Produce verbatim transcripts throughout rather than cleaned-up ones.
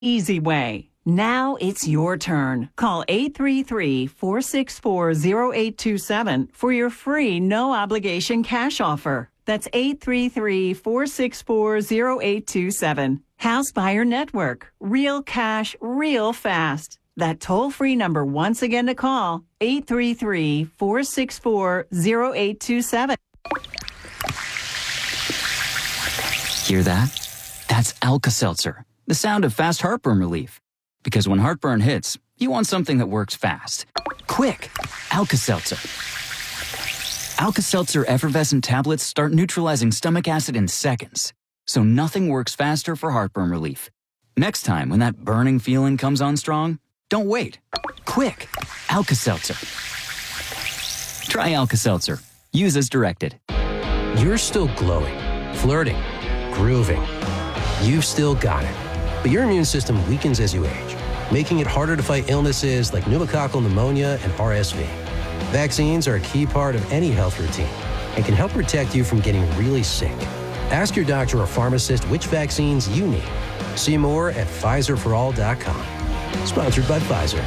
easy way. Now it's your turn. Call eight three three, four six four, zero eight two seven for your free no-obligation cash offer. That's eight three three, four six four, zero eight two seven. House Buyer Network. Real cash, real fast. That toll-free number once again to call, eight three three, four six four, zero eight two seven. Hear that? That's Alka-Seltzer, the sound of fast heartburn relief. Because when heartburn hits, you want something that works fast. Quick! Alka-Seltzer. Alka-Seltzer effervescent tablets start neutralizing stomach acid in seconds. So nothing works faster for heartburn relief. Next time when that burning feeling comes on strong, don't wait. Quick! Alka-Seltzer. Try Alka-Seltzer. Use as directed. You're still glowing, flirting, grooving. You've still got it. But your immune system weakens as you age, making it harder to fight illnesses like pneumococcal pneumonia and R S V. Vaccines are a key part of any health routine and can help protect you from getting really sick. Ask your doctor or pharmacist which vaccines you need. See more at Pfizer for all dot com. Sponsored by Pfizer.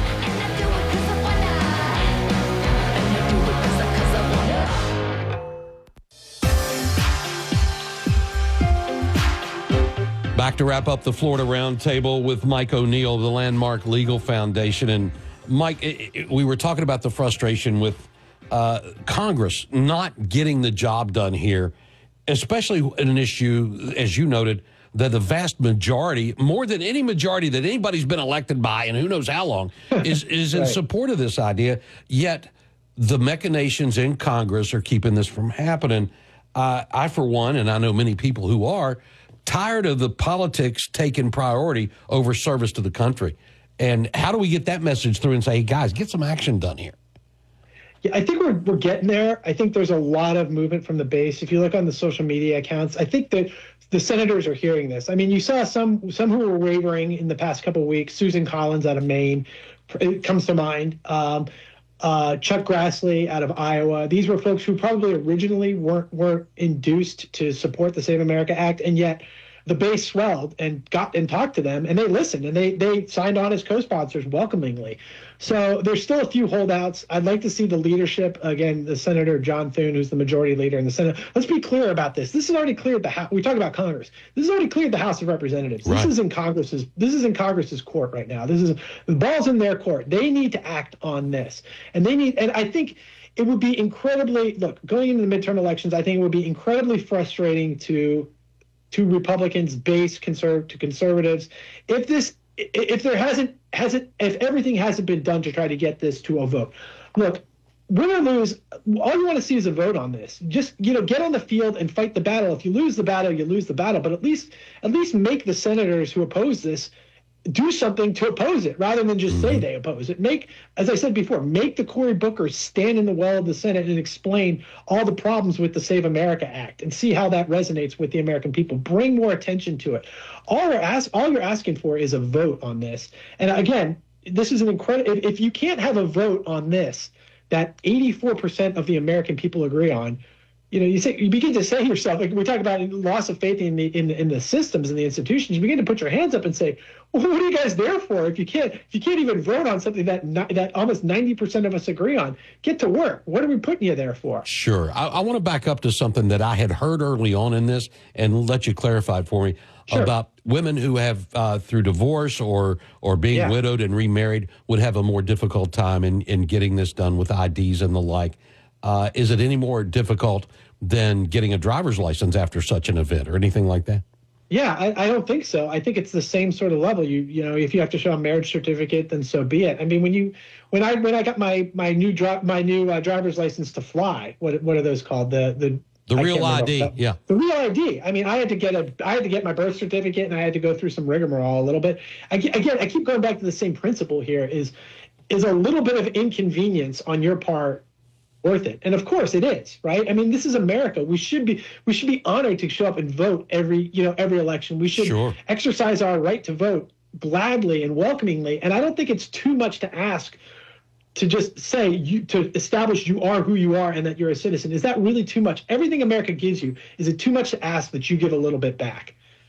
Back to wrap up the Florida Roundtable with Mike O'Neill of the Landmark Legal Foundation. And Mike, it, it, we were talking about the frustration with uh, Congress not getting the job done here, especially in an issue, as you noted, that the vast majority, more than any majority that anybody's been elected by, and who knows how long, is, is in right. support of this idea. Yet the machinations in Congress are keeping this from happening. Uh, I, for one, and I know many people who are, tired of the politics taking priority over service to the country. And how do we get that message through and say, hey, guys, get some action done here? Yeah, I think we're we're getting there. I think there's a lot of movement from the base. If you look on the social media accounts, I think that the senators are hearing this. I mean, you saw some some who were wavering in the past couple of weeks. Susan Collins out of Maine, it comes to mind. Um, uh, Chuck Grassley out of Iowa. These were folks who probably originally weren't weren't induced to support the Save America Act, and yet the base swelled and got and talked to them, and they listened, and they they signed on as co-sponsors welcomingly. So there's still a few holdouts. I'd like to see the leadership, again, the Senator John Thune, who's the majority leader in the Senate. Let's be clear about this. This has already cleared the House. We talk about Congress. This has already cleared the House of Representatives. Right. This is in Congress's. This is in Congress's court right now. This is the ball's in their court. They need to act on this, and they need. And I think it would be incredibly look going into the midterm elections. I think it would be incredibly frustrating to. to Republicans, base conserv- to conservatives, if this, if there hasn't, hasn't, if everything hasn't been done to try to get this to a vote. Look, win or lose, all you want to see is a vote on this. Just, you know, get on the field and fight the battle. If you lose the battle, you lose the battle. But at least, at least make the senators who oppose this do something to oppose it rather than just mm-hmm. say they oppose it. Make, as I said before, make the Cory Booker stand in the well of the Senate and explain all the problems with the Save America Act and see how that resonates with the American people. Bring more attention to it. All you're, ask, all you're asking for is a vote on this. And again, this is an incredible, if, if you can't have a vote on this, that eighty-four percent of the American people agree on, you know, you say you begin to say to yourself, like we talk about loss of faith in the in, in the systems and the institutions. You begin to put your hands up and say, well, what are you guys there for? If you can't, if you can't even vote on something that that almost ninety percent of us agree on, get to work. What are we putting you there for? Sure. I, I want to back up to something that I had heard early on in this and let you clarify it for me sure. about women who have uh, through divorce or or being yeah. widowed and remarried would have a more difficult time in in getting this done with I Ds and the like. Uh, is it any more difficult than getting a driver's license after such an event or anything like that? Yeah, I, I don't think so. I think it's the same sort of level. You you know, if you have to show a marriage certificate, then so be it. I mean, when you when I when I got my my new dri- my new uh, driver's license to fly, what what are those called? The the the real I D, yeah. The real I D. I mean, I had to get a I had to get my birth certificate, and I had to go through some rigmarole a little bit. I, again, I keep going back to the same principle here: is is a little bit of inconvenience on your part worth it? And of course it is, right? I mean, this is America. We should be we should be honored to show up and vote every, you know, every election. We should sure. exercise our right to vote gladly and welcomingly. And I don't think it's too much to ask to just say you to establish you are who you are and that you're a citizen. Is that really too much? Everything America gives you, is it too much to ask that you give a little bit back?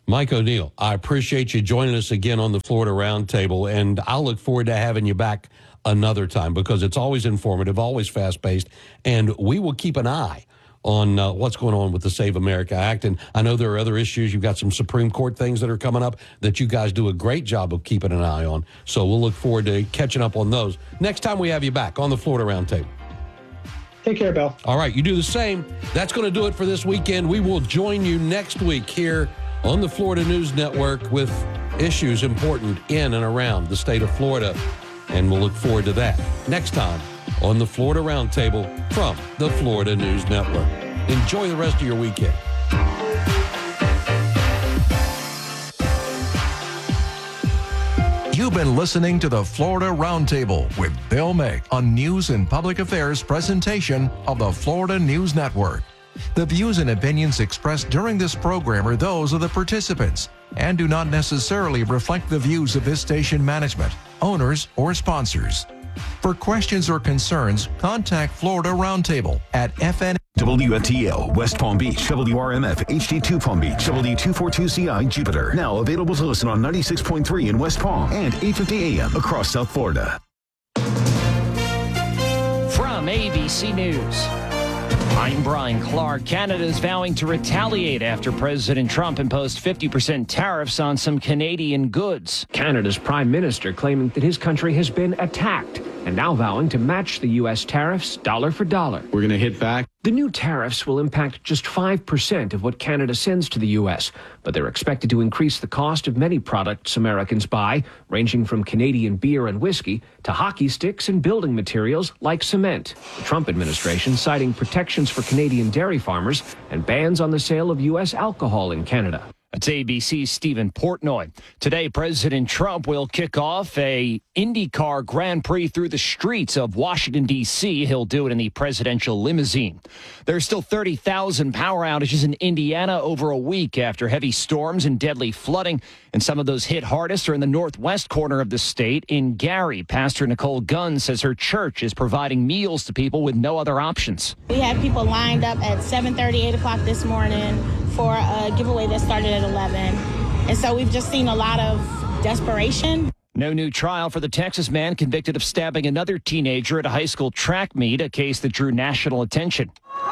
Mike O'Neill, I appreciate you joining us again on the Florida Roundtable, and I'll look forward to having you back another time because it's always informative, always fast-paced, and we will keep an eye on uh, what's going on with the Save America Act. And I know there are other issues. You've got some Supreme Court things that are coming up that you guys do a great job of keeping an eye on. So we'll look forward to catching up on those next time we have you back on the Florida Roundtable. Take care, Bill. All right, you do the same. That's going to do it for this weekend. We will join you next week here on the Florida News Network with issues important in and around the state of Florida. And we'll look forward to that next time on the Florida Roundtable from the Florida News Network. Enjoy the rest of your weekend. You've been listening to the Florida Roundtable with Bill Mick, a news and public affairs presentation of the Florida News Network. The views and opinions expressed during this program are those of the participants and do not necessarily reflect the views of this station management, owners, or sponsors. For questions or concerns, contact Florida Roundtable at F N. W F T L, West Palm Beach, W R M F, H D two Palm Beach, W two forty-two C I, Jupiter. Now available to listen on ninety-six point three in West Palm and eight fifty A M across South Florida. From A B C News, I'm Brian Clark. Canada is vowing to retaliate after President Trump imposed fifty percent tariffs on some Canadian goods. Canada's prime minister claiming that his country has been attacked and now vowing to match the U S tariffs dollar for dollar. We're going to hit back. The new tariffs will impact just five percent of what Canada sends to the U S, but they're expected to increase the cost of many products Americans buy, ranging from Canadian beer and whiskey to hockey sticks and building materials like cement. The Trump administration citing protections for Canadian dairy farmers and bans on the sale of U S alcohol in Canada. That's A B C's Stephen Portnoy. Today, President Trump will kick off a IndyCar Grand Prix through the streets of Washington, D C He'll do it in the presidential limousine. There's still thirty thousand power outages in Indiana over a week after heavy storms and deadly flooding. And some of those hit hardest are in the northwest corner of the state. In Gary, Pastor Nicole Gunn says her church is providing meals to people with no other options. We had people lined up at seven thirty, eight o'clock this morning for a giveaway that started at eleven. And so we've just seen a lot of desperation. No new trial for the Texas man convicted of stabbing another teenager at a high school track meet, a case that drew national attention.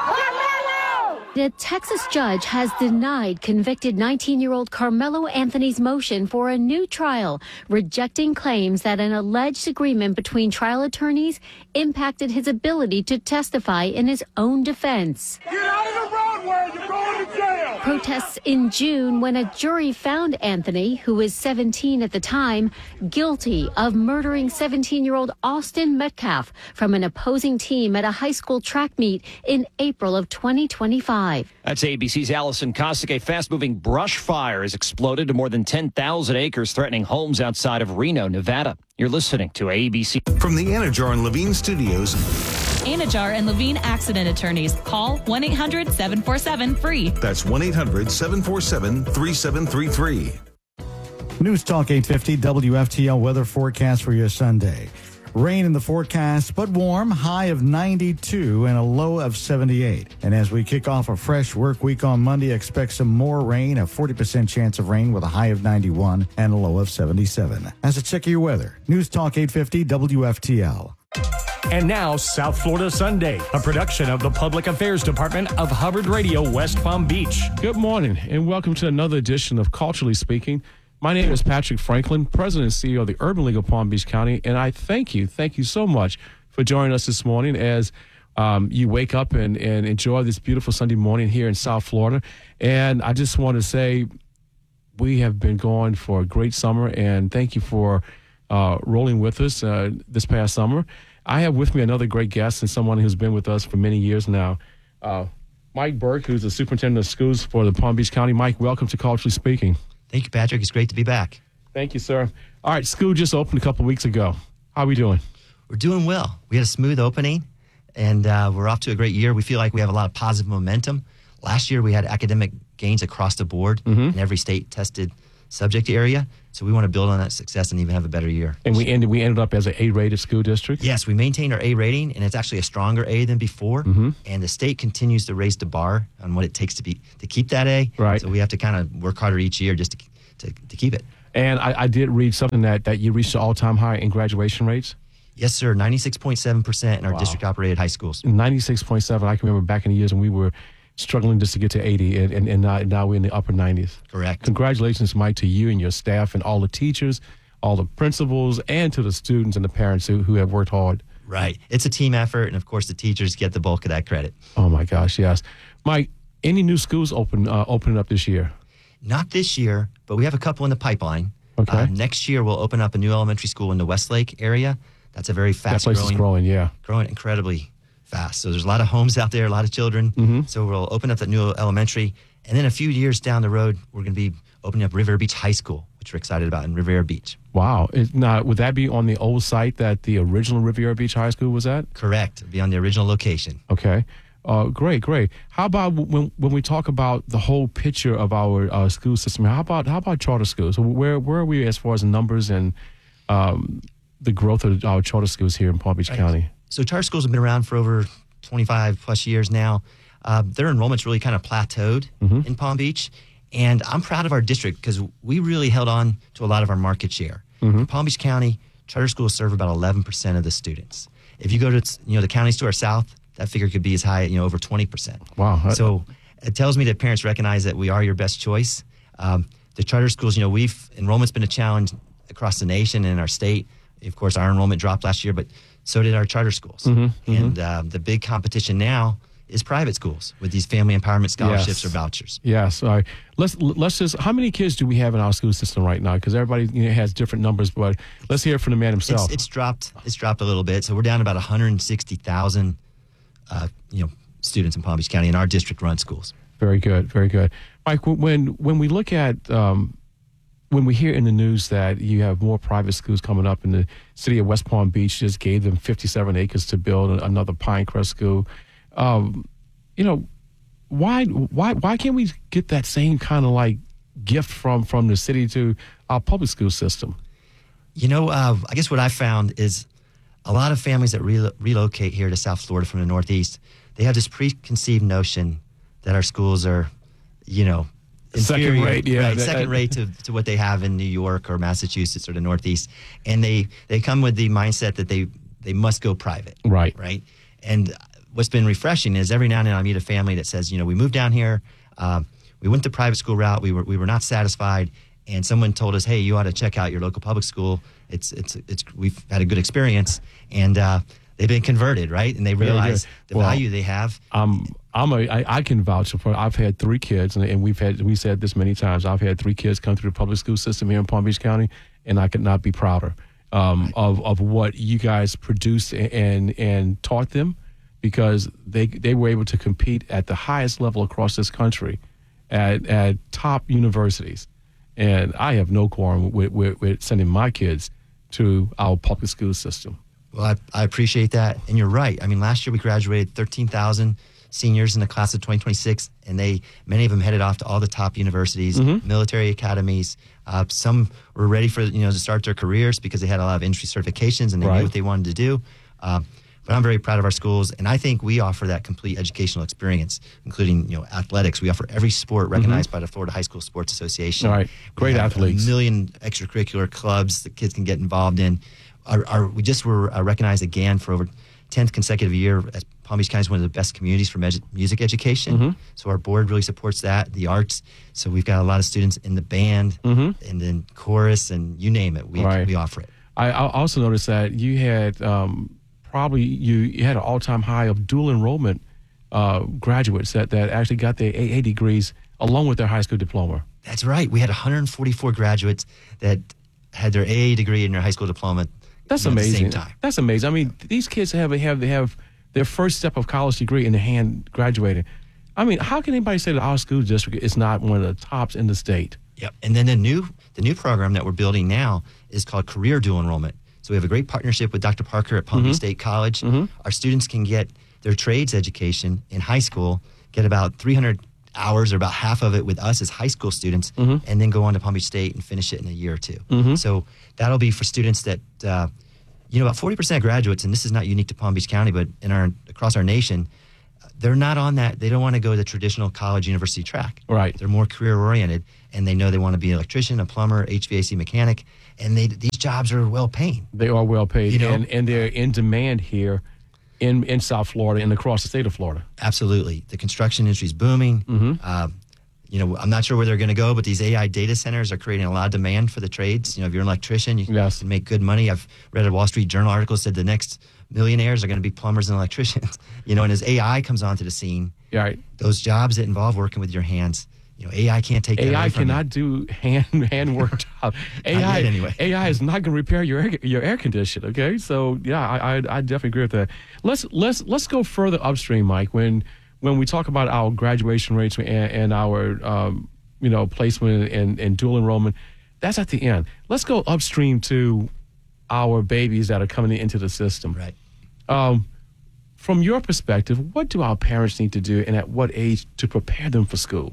The Texas judge has denied convicted nineteen-year-old Carmelo Anthony's motion for a new trial, rejecting claims that an alleged agreement between trial attorneys impacted his ability to testify in his own defense. Get out of the roadway, you're going to jail! Protests in June when a jury found Anthony, who was seventeen at the time, guilty of murdering seventeen-year-old Austin Metcalf from an opposing team at a high school track meet in April of twenty twenty-five. That's A B C's Allison Kosik. A fast-moving brush fire has exploded to more than ten thousand acres, threatening homes outside of Reno, Nevada. You're listening to A B C. From the Anajar and Levine Studios. Anajar and Levine Accident Attorneys. Call one eight hundred seven four seven free. That's one eight hundred seven four seven three seven three three. News Talk eight fifty W F T L weather forecast for your Sunday. Rain in the forecast, but warm, high of ninety-two and a low of seventy-eight. And as we kick off a fresh work week on Monday, expect some more rain, a forty percent chance of rain with a high of ninety-one and a low of seventy-seven. As a check of your weather, News Talk eight fifty W F T L. And now, South Florida Sunday, a production of the Public Affairs Department of Hubbard Radio, West Palm Beach. Good morning, and welcome to another edition of Culturally Speaking. My name is Patrick Franklin, President and C E O of the Urban League of Palm Beach County, and I thank you, thank you so much for joining us this morning as um, you wake up and, and enjoy this beautiful Sunday morning here in South Florida. And I just want to say we have been going for a great summer, and thank you for uh, rolling with us uh, this past summer. I have with me another great guest and someone who's been with us for many years now, uh, Mike Burke, who's the superintendent of schools for the Palm Beach County. Mike, welcome to Culturally Speaking. Thank you, Patrick. It's great to be back. Thank you, sir. All right, school just opened a couple of weeks ago. How are we doing? We're doing well. We had a smooth opening, and uh, we're off to a great year. We feel like we have a lot of positive momentum. Last year, we had academic gains across the board, mm-hmm. and every state tested subject area. So we want to build on that success and even have a better year. And we ended we ended up as an A-rated school district? Yes, we maintained our A rating, and it's actually a stronger A than before. Mm-hmm. And the state continues to raise the bar on what it takes to be to keep that A. Right. So we have to kind of work harder each year just to to, to keep it. And I, I did read something that, that you reached an all-time high in graduation rates? Yes, sir. ninety-six point seven percent in our Wow. district-operated high schools. ninety-six point seven. I can remember back in the years when we were struggling just to get to eighty, and, and, and now, now we're in the upper nineties. Correct. Congratulations, Mike, to you and your staff and all the teachers, all the principals, and to the students and the parents who, who have worked hard. Right. It's a team effort, and of course the teachers get the bulk of that credit. Oh, my gosh, yes. Mike, any new schools open uh, opening up this year? Not this year, but we have a couple in the pipeline. Okay. Uh, next year, we'll open up a new elementary school in the Westlake area. That's a very fast That place growing, is growing, yeah. growing incredibly fast. So there's a lot of homes out there, a lot of children. Mm-hmm. So we'll open up that new elementary. And then a few years down the road, we're going to be opening up Riviera Beach High School, which we're excited about in Riviera Beach. Wow. It, now, would that be on the old site that the original Riviera Beach High School was at? Correct. It'll be on the original location. Okay. Uh, great, great. How about when when we talk about the whole picture of our uh, school system? How about how about charter schools? Where where are we as far as numbers and um, the growth of our charter schools here in Palm Beach Right. County? So charter schools have been around for over twenty-five plus years now. Uh, their enrollment's really kind of plateaued Mm-hmm. in Palm Beach. And I'm proud of our district because we really held on to a lot of our market share. Mm-hmm. In Palm Beach County, charter schools serve about eleven percent of the students. If you go to you know the counties to our south, that figure could be as high you know over twenty percent. Wow. So it tells me that parents recognize that we are your best choice. Um, the charter schools, you know, we've enrollment's been a challenge across the nation and in our state. Of course, our enrollment dropped last year, but so did our charter schools. Mm-hmm, and um, the big competition now is private schools with these family empowerment scholarships Yes. or vouchers. Yes. All right. Let's let's just. How many kids do we have in our school system right now? Because everybody you know, has different numbers, but let's hear it from the man himself. It's, it's dropped. It's dropped a little bit, so we're down to about one hundred sixty thousand, uh, you know, students in Palm Beach County in our district-run schools. Very good, very good. Mike, when when we look at um, when we hear in the news that you have more private schools coming up, and the city of West Palm Beach just gave them fifty-seven acres to build another Pinecrest school, um, you know, why why why can't we get that same kind of like gift from from the city to our public school system? You know, uh, I guess what I found is a lot of families that re- relocate here to South Florida from the Northeast, they have this preconceived notion that our schools are, you know, Second inferior, rate, yeah, right, that- second rate to, to what they have in New York or Massachusetts or the Northeast, and they they come with the mindset that they they must go private, Right. right. And what's been refreshing is every now and then I meet a family that says, you know, we moved down here, um, we went the private school route, we were we were not satisfied, and someone told us, hey, you ought to check out your local public school. It's it's it's we've had a good experience, and uh, they've been converted, right? And they Very realize good. the Well, value they have. Um, I'm a, I, I can vouch for. I've had three kids, and, and we've had we said this many times. I've had three kids come through the public school system here in Palm Beach County, and I could not be prouder um, right. of of what you guys produced and and taught them, because they they were able to compete at the highest level across this country, at at top universities, and I have no qualm with, with, with sending my kids to our public school system. Well, I, I appreciate that, and you're right. I mean, last year we graduated thirteen thousand seniors in the class of twenty twenty-six, and they many of them headed off to all the top universities, Mhm. military academies. Uh, some were ready for you know to start their careers because they had a lot of industry certifications and they Right. knew what they wanted to do. Um, but I'm very proud of our schools, and I think we offer that complete educational experience, including you know athletics. We offer every sport recognized by the Florida High School Sports Association. All right. Great We have athletes. A million extracurricular clubs that kids can get involved in. Our, our, we just were uh, recognized again for over tenth consecutive year as Palm Beach County is one of the best communities for med- music education. Mhm. So our board really supports that, the arts. So we've got a lot of students in the band Mhm. and then chorus and you name it. We Right. we offer it. I, I also noticed that you had um, probably you, you had an all-time high of dual enrollment uh, graduates that, that actually got their A A degrees along with their high school diploma. That's right. We had one hundred forty-four graduates that had their A A degree and their high school diploma. That's you know, amazing. At the same time. That's amazing. I mean, these kids have have they have their first step of college degree in the hand graduating. I mean, how can anybody say that our school district is not one of the tops in the state? Yep. And then the new the new program that we're building now is called Career Dual Enrollment. So we have a great partnership with Doctor Parker at Palm Beach Mhm. State College. Mhm. Our students can get their trades education in high school, get about three hundred hours, or about half of it with us as high school students, Mm-hmm. and then go on to Palm Beach State and finish it in a year or two. Mhm. So that'll be for students that, uh, you know, about forty percent of graduates, and this is not unique to Palm Beach County, but in our across our nation, they're not on that. They don't want to go the traditional college university track. Right. They're more career oriented, and they know they want to be an electrician, a plumber, H V A C mechanic, and they these jobs are well paying. They are well paid, You know? and, and they're in demand here in, in South Florida and across the state of Florida. Absolutely. The construction industry is booming. Mm-hmm. Uh, you know, I'm not sure where they're going to go, but these A I data centers are creating a lot of demand for the trades. You know, if you're an electrician, you Yes. can make good money. I've read a Wall Street Journal article that said the next millionaires are going to be plumbers and electricians. You know, and as A I comes onto the scene, Right. those jobs that involve working with your hands, you know, A I can't take that A I away from cannot you. do hand hand work job. A I Not yet, anyway. A I is not going to repair your air, your air conditioner. Okay, so yeah, I, I I definitely agree with that. Let's let's let's go further upstream, Mike. When when we talk about our graduation rates and, and our um, you know placement and, and dual enrollment, that's at the end. Let's go upstream to our babies that are coming into the system. Right. Um, from your perspective, what do our parents need to do, and at what age to prepare them for school?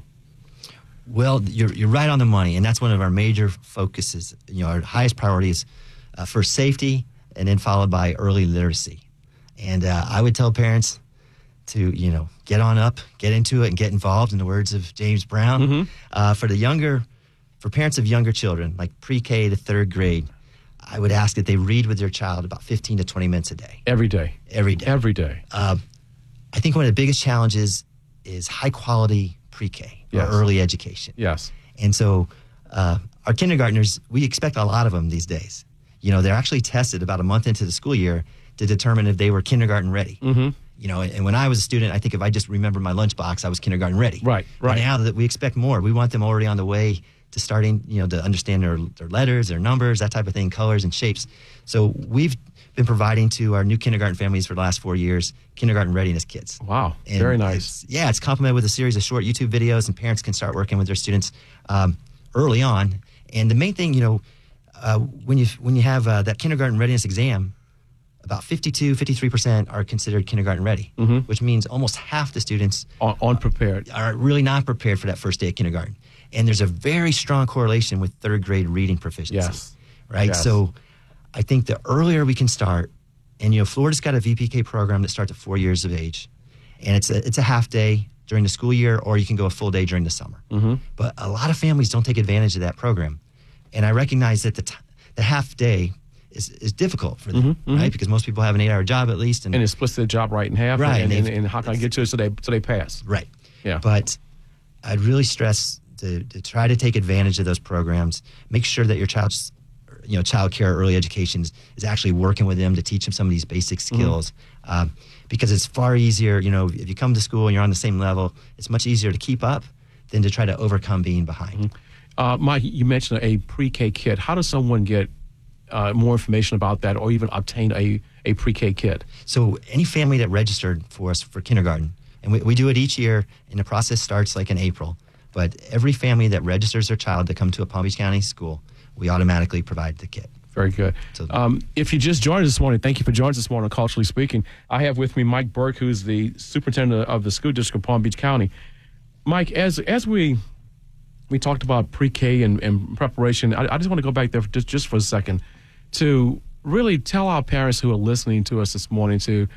Well, you're you're right on the money, and that's one of our major focuses. You know, our highest priority is uh, first safety, and then followed by early literacy. And uh, I would tell parents to, you know, get on up, get into it, and get involved. In the words of James Brown, Mm-hmm. uh, for the younger, for parents of younger children, like pre-K to third grade, I would ask that they read with their child about fifteen to twenty minutes a day, Every day. every day. Every day. Uh, I think one of the biggest challenges is high quality pre-K Yes. or early education. Yes. And so uh, our kindergartners, we expect a lot of them these days. You know, they're actually tested about a month into the school year to determine if they were kindergarten ready. Mm-hmm. You know, and when I was a student, I think if I just remember my lunchbox, I was kindergarten ready. Right, right. And now that we expect more, we want them already on the way to starting, you know, to understand their, their letters, their numbers, that type of thing, colors and shapes. So we've been providing to our new kindergarten families for the last four years kindergarten readiness kits. Wow, And very nice. it's- Yeah, it's complemented with a series of short YouTube videos, and parents can start working with their students um, early on. And the main thing, you know, uh, when you when you have uh, that kindergarten readiness exam, about fifty-two, fifty-three percent are considered kindergarten ready, Mhm. which means almost half the students Un- unprepared. are really not prepared for that first day of kindergarten. And there's a very strong correlation with third grade reading proficiency. Yes. Right? Yes. So I think the earlier we can start, and you know, Florida's got a V P K program that starts at four years of age, and it's a it's a half day during the school year, or you can go a full day during the summer. Mm-hmm. But a lot of families don't take advantage of that program, and I recognize that the t- the half day is, is difficult for them, Mhm, mhm. right? Because most people have an eight hour job at least, and, And it splits their job right in half. Right, And, and and, they've- and how can I get to it so they so they pass? right. Yeah. But I'd really stress to, to try to take advantage of those programs. Make sure that your child's, you know, child care, early education is, is actually working with them to teach them some of these basic skills. Um, because it's far easier, you know, if you come to school and you're on the same level, it's much easier to keep up than to try to overcome being behind. Uh, Mike, you mentioned a pre-K kit. How does someone get uh, more information about that, or even obtain a, a pre-K kit? So any family that registered for us for kindergarten, and we, we do it each year, and the process starts like in April, but every family that registers their child to come to a Palm Beach County school, we automatically provide the kit. Very good. Um, if you just joined us this morning, thank you for joining us this morning on Culturally Speaking. I have with me Mike Burke, who's the superintendent of the school district of Palm Beach County. Mike, as as we we talked about pre-K and, and preparation, I, I just want to go back there for just, just for a second to really tell our parents who are listening to us this morning to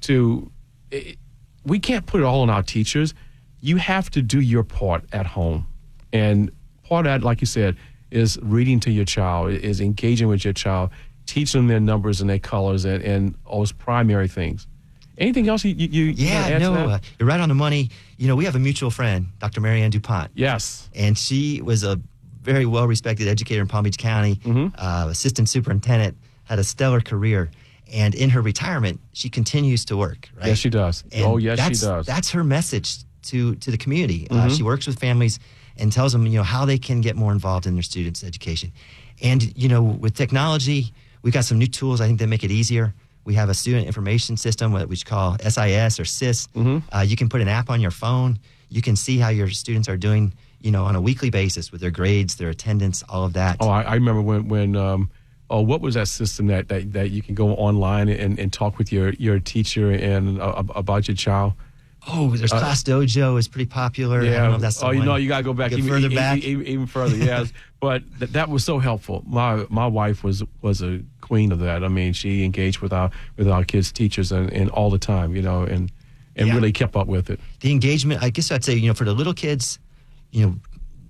to eh, we can't put it all on our teachers. You have to do your part at home, and part of that, like you said, is reading to your child, is engaging with your child, teaching them their numbers and their colors and, and all those primary things. Anything else you, you, you Yeah, wanna add no, to that? uh, you're right on the money. You know, we have a mutual friend, Doctor Marianne DuPont. Yes. And she was a very well-respected educator in Palm Beach County, Mm-hmm. uh, assistant superintendent, had a stellar career. And in her retirement, she continues to work, right? Yes, she does. And Oh, yes, she that's, does. That's her message to, to the community. Uh, Mhm. she works with families and tells them, you know, how they can get more involved in their students' education. And, you know, with technology, we've got some new tools, I think, that make it easier. We have a student information system, what we call S I S or S I S. Mhm. Uh, you can put an app on your phone. You can see how your students are doing, you know, on a weekly basis with their grades, their attendance, all of that. Oh, I, I remember when, when um, oh, what was that system that, that, that you can go online and, and talk with your, your teacher and uh, about your child? Oh, there's Uh, Class Dojo is pretty popular. Yeah. I don't know if that's the oh, you one. know, you got to go back Get even further even, back. even, even further. Yes, but th- that was so helpful. My my wife was was a queen of that. I mean, she engaged with our with our kids' teachers and, and all the time, you know, and and Yeah. really kept up with it. The engagement, I guess I'd say, you know, for the little kids, you know,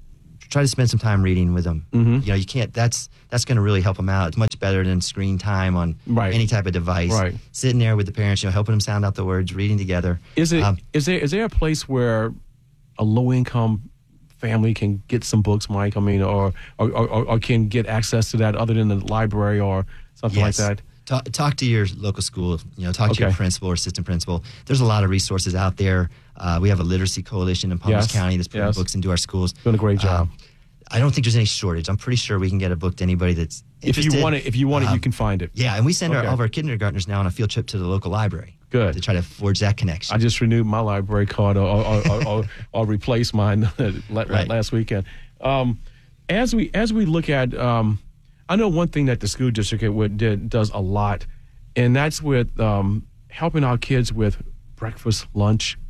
try to spend some time reading with them. Mhm. You know, you can't, that's that's going to really help them out. It's much better than screen time on Right. any type of device. Right. Sitting there with the parents, you know, helping them sound out the words, reading together. Is it is Um, there is there a place where a low income family can get some books, Mike? I mean, or or, or or can get access to that other than the library or something Yes. like that? Talk, talk to your local school. You know, talk to your Okay. principal or assistant principal. There's a lot of resources out there. Uh, we have a literacy coalition in Palm Beach Yes. County that's putting Yes. books into our schools. Doing a great job. Um, I don't think there's any shortage. I'm pretty sure we can get a book to anybody that's If you interested. want it, if you want it, you Um, can find it. Yeah, and we send our, Okay. all of our kindergartners now on a field trip to the local library. Good. To try to forge that connection. I just renewed my library card or or, or, or, or replaced mine la- Right. last weekend. Um, as we as we look at, um, I know one thing that the school district would, did, does a lot, and that's with um, helping our kids with breakfast, lunch,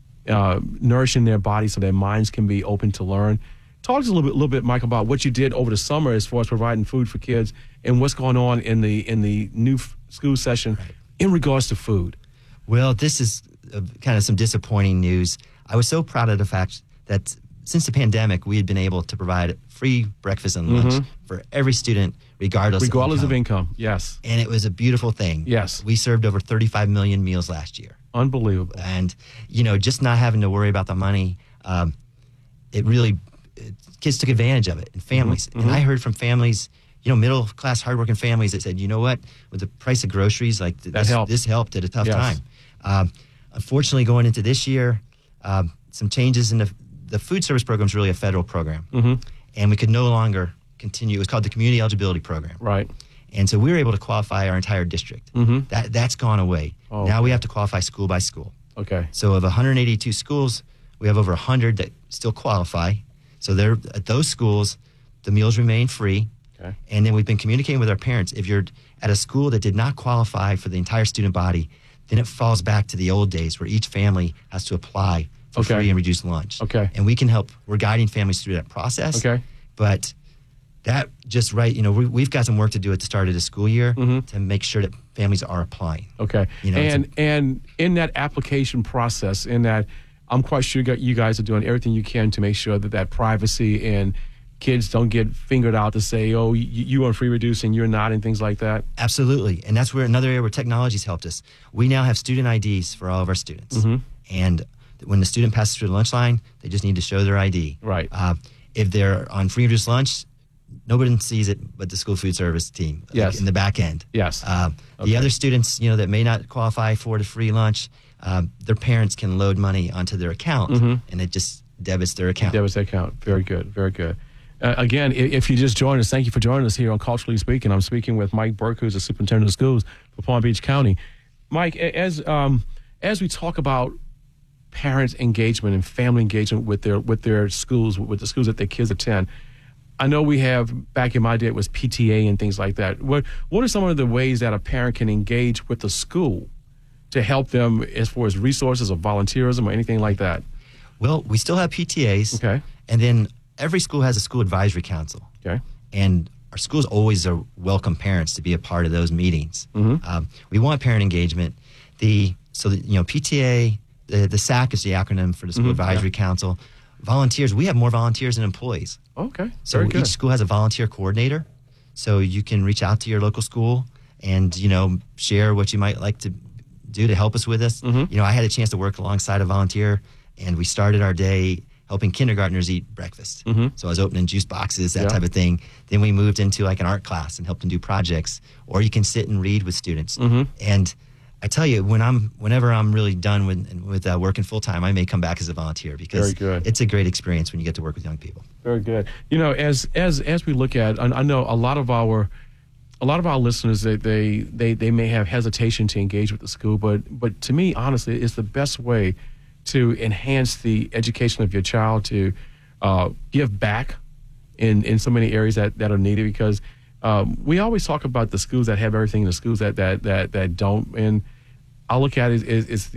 uh, nourishing their bodies so their minds can be open to learn. Talk to us a little bit, little bit, Mike, about what you did over the summer as far as providing food for kids and what's going on in the in the new f- school session in regards to food. Well, this is uh, kind of some disappointing news. I was so proud of the fact that since the pandemic, we had been able to provide free breakfast and lunch Mhm. for every student, regardless, Regardless of of income. income, yes. And it was a beautiful thing. Yes. We served over thirty-five million meals last year. Unbelievable. And, you know, just not having to worry about the money, um, it really, it, kids took advantage of it and families. Mhm, And mhm. I heard from families, you know, middle class, hardworking families that said, you know what, with the price of groceries, like th- That this, helped. this helped at a tough Yes. time. Um, unfortunately, going into this year, um, some changes in the, the food service program is really a federal program. Mhm. And we could no longer continue. It was called the Community Eligibility Program. Right. And so we were able to qualify our entire district. Mhm. That, that's gone away. Oh, now we okay. have to qualify school by school. Okay. So of one hundred eighty-two schools, we have over one hundred that still qualify. So they're, at those schools, the meals remain free. Okay. And then we've been communicating with our parents. If you're at a school that did not qualify for the entire student body, then it falls back to the old days where each family has to apply for Okay. free and reduced lunch. Okay. And we can help. We're guiding families through that process. Okay. But that just right, you know, we, we've got some work to do at the start of the school year to make sure that families are applying. Okay. You know, it's and and in that application process, in that, I'm quite sure you guys are doing everything you can to make sure that that privacy and kids don't get fingered out to say, oh, you, you are free reduced and you're not, and things like that. Absolutely. And that's where another area where technology's helped us. We now have student I Ds for all of our students. Mhm. And when the student passes through the lunch line, they just need to show their I D. Right. Uh, if they're on free reduced lunch, nobody sees it but the school food service team like, Yes. in the back end. Yes. Uh, Okay. The other students, you know, that may not qualify for the free lunch, um, their parents can load money onto their account, Mhm. and it just debits their account. Debits their account. Very good. Very good. Uh, again, i- if you just joined us, thank you for joining us here on Culturally Speaking. I'm speaking with Mike Burke, who's the superintendent of schools for Palm Beach County. Mike, a- as um, as we talk about parents' engagement and family engagement with their with their schools, with the schools that their kids attend, I know we have, back in my day, it was P T A and things like that. What what are some of the ways that a parent can engage with the school to help them as far as resources or volunteerism or anything like that? Well, we still have P T As. Okay. And then every school has a school advisory council. Okay. And our schools always are welcome parents to be a part of those meetings. Mhm. Um, we want parent engagement. The so that, you know P T A, the, the S A C is the acronym for the School Mhm, Advisory yeah. Council. Volunteers, we have more volunteers than employees. Okay. So Very each good. school has a volunteer coordinator. So you can reach out to your local school and you know share what you might like to do to help us with this. Mhm. You know, I had a chance to work alongside a volunteer, and we started our day helping kindergartners eat breakfast. Mhm. So I was opening juice boxes, that Yeah. type of thing. Then we moved into like an art class and helped them do projects, or you can sit and read with students. Mhm. And I tell you, when I'm, whenever I'm really done with with uh, working full time, I may come back as a volunteer because Very good. it's a great experience when you get to work with young people. Very good. You know, as as as we look at, I I know a lot of our a lot of our listeners, they they they, they may have hesitation to engage with the school, but but to me, honestly, it's the best way to enhance the education of your child, to uh, give back in in so many areas that, that are needed, because um, we always talk about the schools that have everything and the schools that that that, that don't, and I look at it as, as the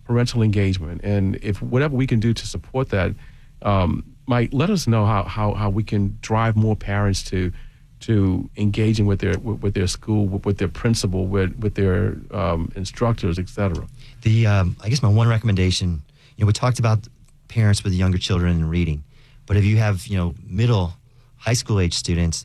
parental engagement, and if whatever we can do to support that, um, Mike, let us know how, how, how we can drive more parents to to engaging with their with, with their school, with, with their principal, with with their um, instructors, et cetera. The um, I guess my one recommendation, you know, we talked about parents with younger children and reading, but if you have, you know, middle, high school age students,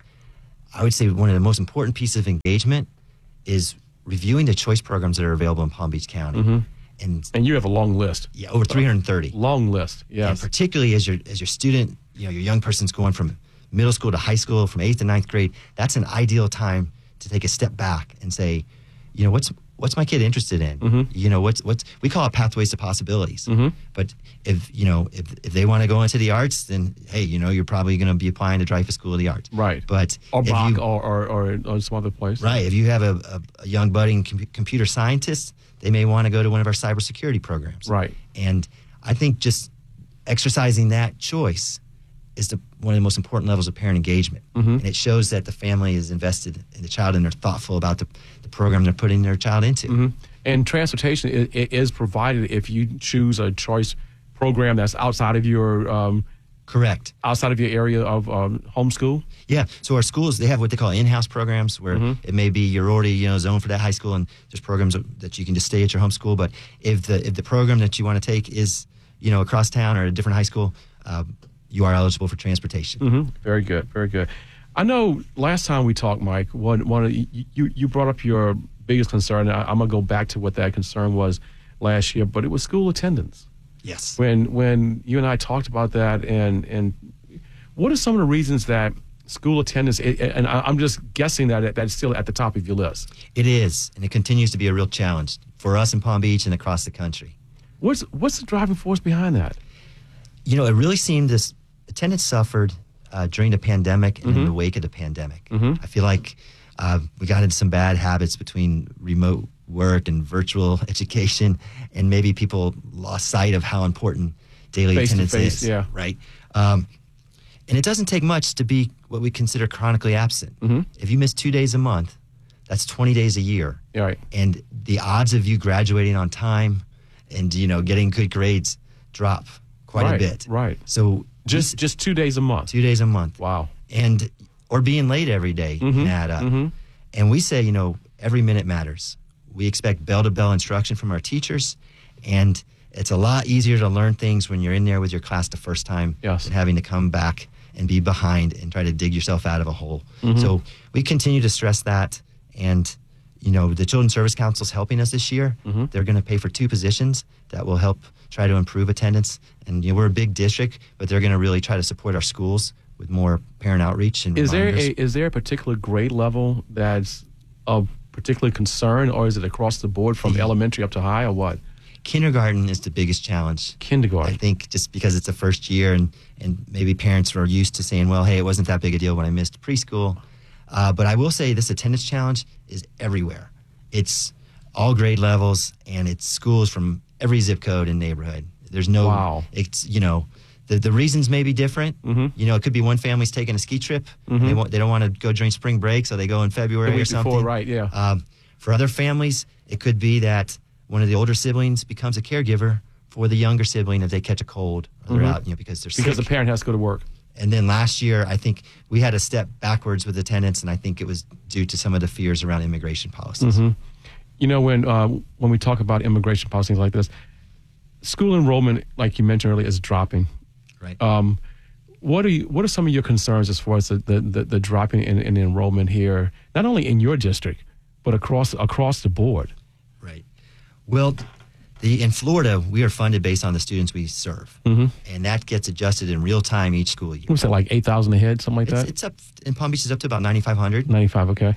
I would say one of the most important pieces of engagement is reviewing the choice programs that are available in Palm Beach County. Mm-hmm. And and you have a long list. Yeah, over three hundred thirty. Long list, yes. And particularly as your as your student, you know, your young person's going from middle school to high school, from eighth to ninth grade, that's an ideal time to take a step back and say, you know, what's what's my kid interested in? Mm-hmm. You know, what's what's we call it pathways to possibilities. Mm-hmm. But if you know if if they want to go into the arts, then hey, you know, you're probably going to be applying to Dreyfus School of the Arts. Right. But or if Bach you, or, or, or, or some other place. Right. If you have a, a, a young budding com- computer scientist, they may want to go to one of our cybersecurity programs. Right. And I think just exercising that choice is the, one of the most important levels of parent engagement. Mm-hmm. And it shows that the family is invested in the child and they're thoughtful about the, the program they're putting their child into. Mm-hmm. And transportation is, is provided if you choose a choice program that's outside of your um, correct outside of your area of um, homeschool. Yeah. So our schools, they have what they call in-house programs where Mhm. it may be you're already, you know, zoned for that high school and there's programs that you can just stay at your home school. But if the if the program that you want to take is, you know, across town or a different high school, uh, you are eligible for transportation. Mm-hmm. Very good. Very good. I know last time we talked, Mike, one, one of, you, you brought up your biggest concern. I, I'm going to go back to what that concern was last year, but it was school attendance. Yes. When when you and I talked about that, and and what are some of the reasons that school attendance, and I'm just guessing that that's still at the top of your list. It is, and it continues to be a real challenge for us in Palm Beach and across the country. What's what's the driving force behind that? You know, it really seemed this attendance suffered uh, during the pandemic and in Mhm. the wake of the pandemic. Mhm. I feel like uh, we got into some bad habits between remote work and virtual education, and maybe people lost sight of how important daily Face to attendance face, is. yeah. Right. Um, and it doesn't take much to be what we consider chronically absent. Mhm. If you miss two days a month, that's twenty days a year. Right. And the odds of you graduating on time and, you know, getting good grades drop quite Right, a bit. right. So Just just two days a month. two days a month. Wow. And or being late every day Mhm, can add up. mhm. And we say, you know, every minute matters. We expect bell-to-bell instruction from our teachers, and it's a lot easier to learn things when you're in there with your class the first time Yes. than having to come back and be behind and try to dig yourself out of a hole. Mhm. So we continue to stress that, and you know, the Children's Service Council is helping us this year. Mhm. They're going to pay for two positions that will help try to improve attendance. And you know, we're a big district, but they're going to really try to support our schools with more parent outreach and Is there reminders. a is there a particular grade level that's of particular concern, or is it across the board from elementary up to high, or what? Kindergarten is the biggest challenge. Kindergarten. I think just because it's the first year, and, and maybe parents are used to saying, well, hey, it wasn't that big a deal when I missed preschool. Uh, but I will say this attendance challenge is everywhere. It's all grade levels, and it's schools from every zip code and neighborhood. There's no, Wow. it's, you know, the, the reasons may be different. Mm-hmm. You know, it could be one family's taking a ski trip. Mhm. And they, want, they don't want to go during spring break, so they go in February The week or something. before, right, yeah. Um, for other families, it could be that one of the older siblings becomes a caregiver for the younger sibling if they catch a cold or they're Mhm. out, you know, because they're Because sick. the parent has to go to work. And then last year, I think we had a step backwards with attendance, and I think it was due to some of the fears around immigration policies. Mhm. You know, when uh, when we talk about immigration policies like this, school enrollment, like you mentioned earlier, is dropping. Right. Um, what are you, what are some of your concerns as far as the the, the, the dropping in, in enrollment here, not only in your district, but across across the board? Right. Well, the in Florida, we are funded based on the students we serve, Mm-hmm. and that gets adjusted in real time each school year. What's that, like eight thousand a head, something like It's, that? it's up in Palm Beach. It's up to about ninety-five hundred. ninety-five, okay.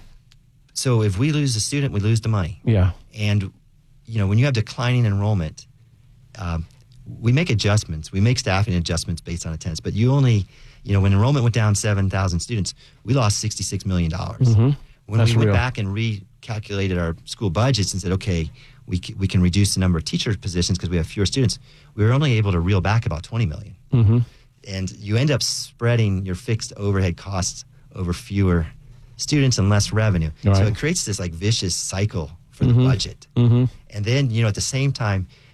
So if we lose a student, we lose the money. Yeah. And, you know, when you have declining enrollment, um, we make adjustments. We make staffing adjustments based on attendance. But you only, you know, when enrollment went down seven thousand students, we lost sixty-six million dollars. Mhm. When That's we went real. back and recalculated our school budgets and said, okay, we, c- we can reduce the number of teacher positions because we have fewer students, we were only able to reel back about twenty million dollars. Mm-hmm. And you end up spreading your fixed overhead costs over fewer students and less revenue. Right. So it creates this like vicious cycle for the Mhm. budget. Mm-hmm. And then, you know, at the same time,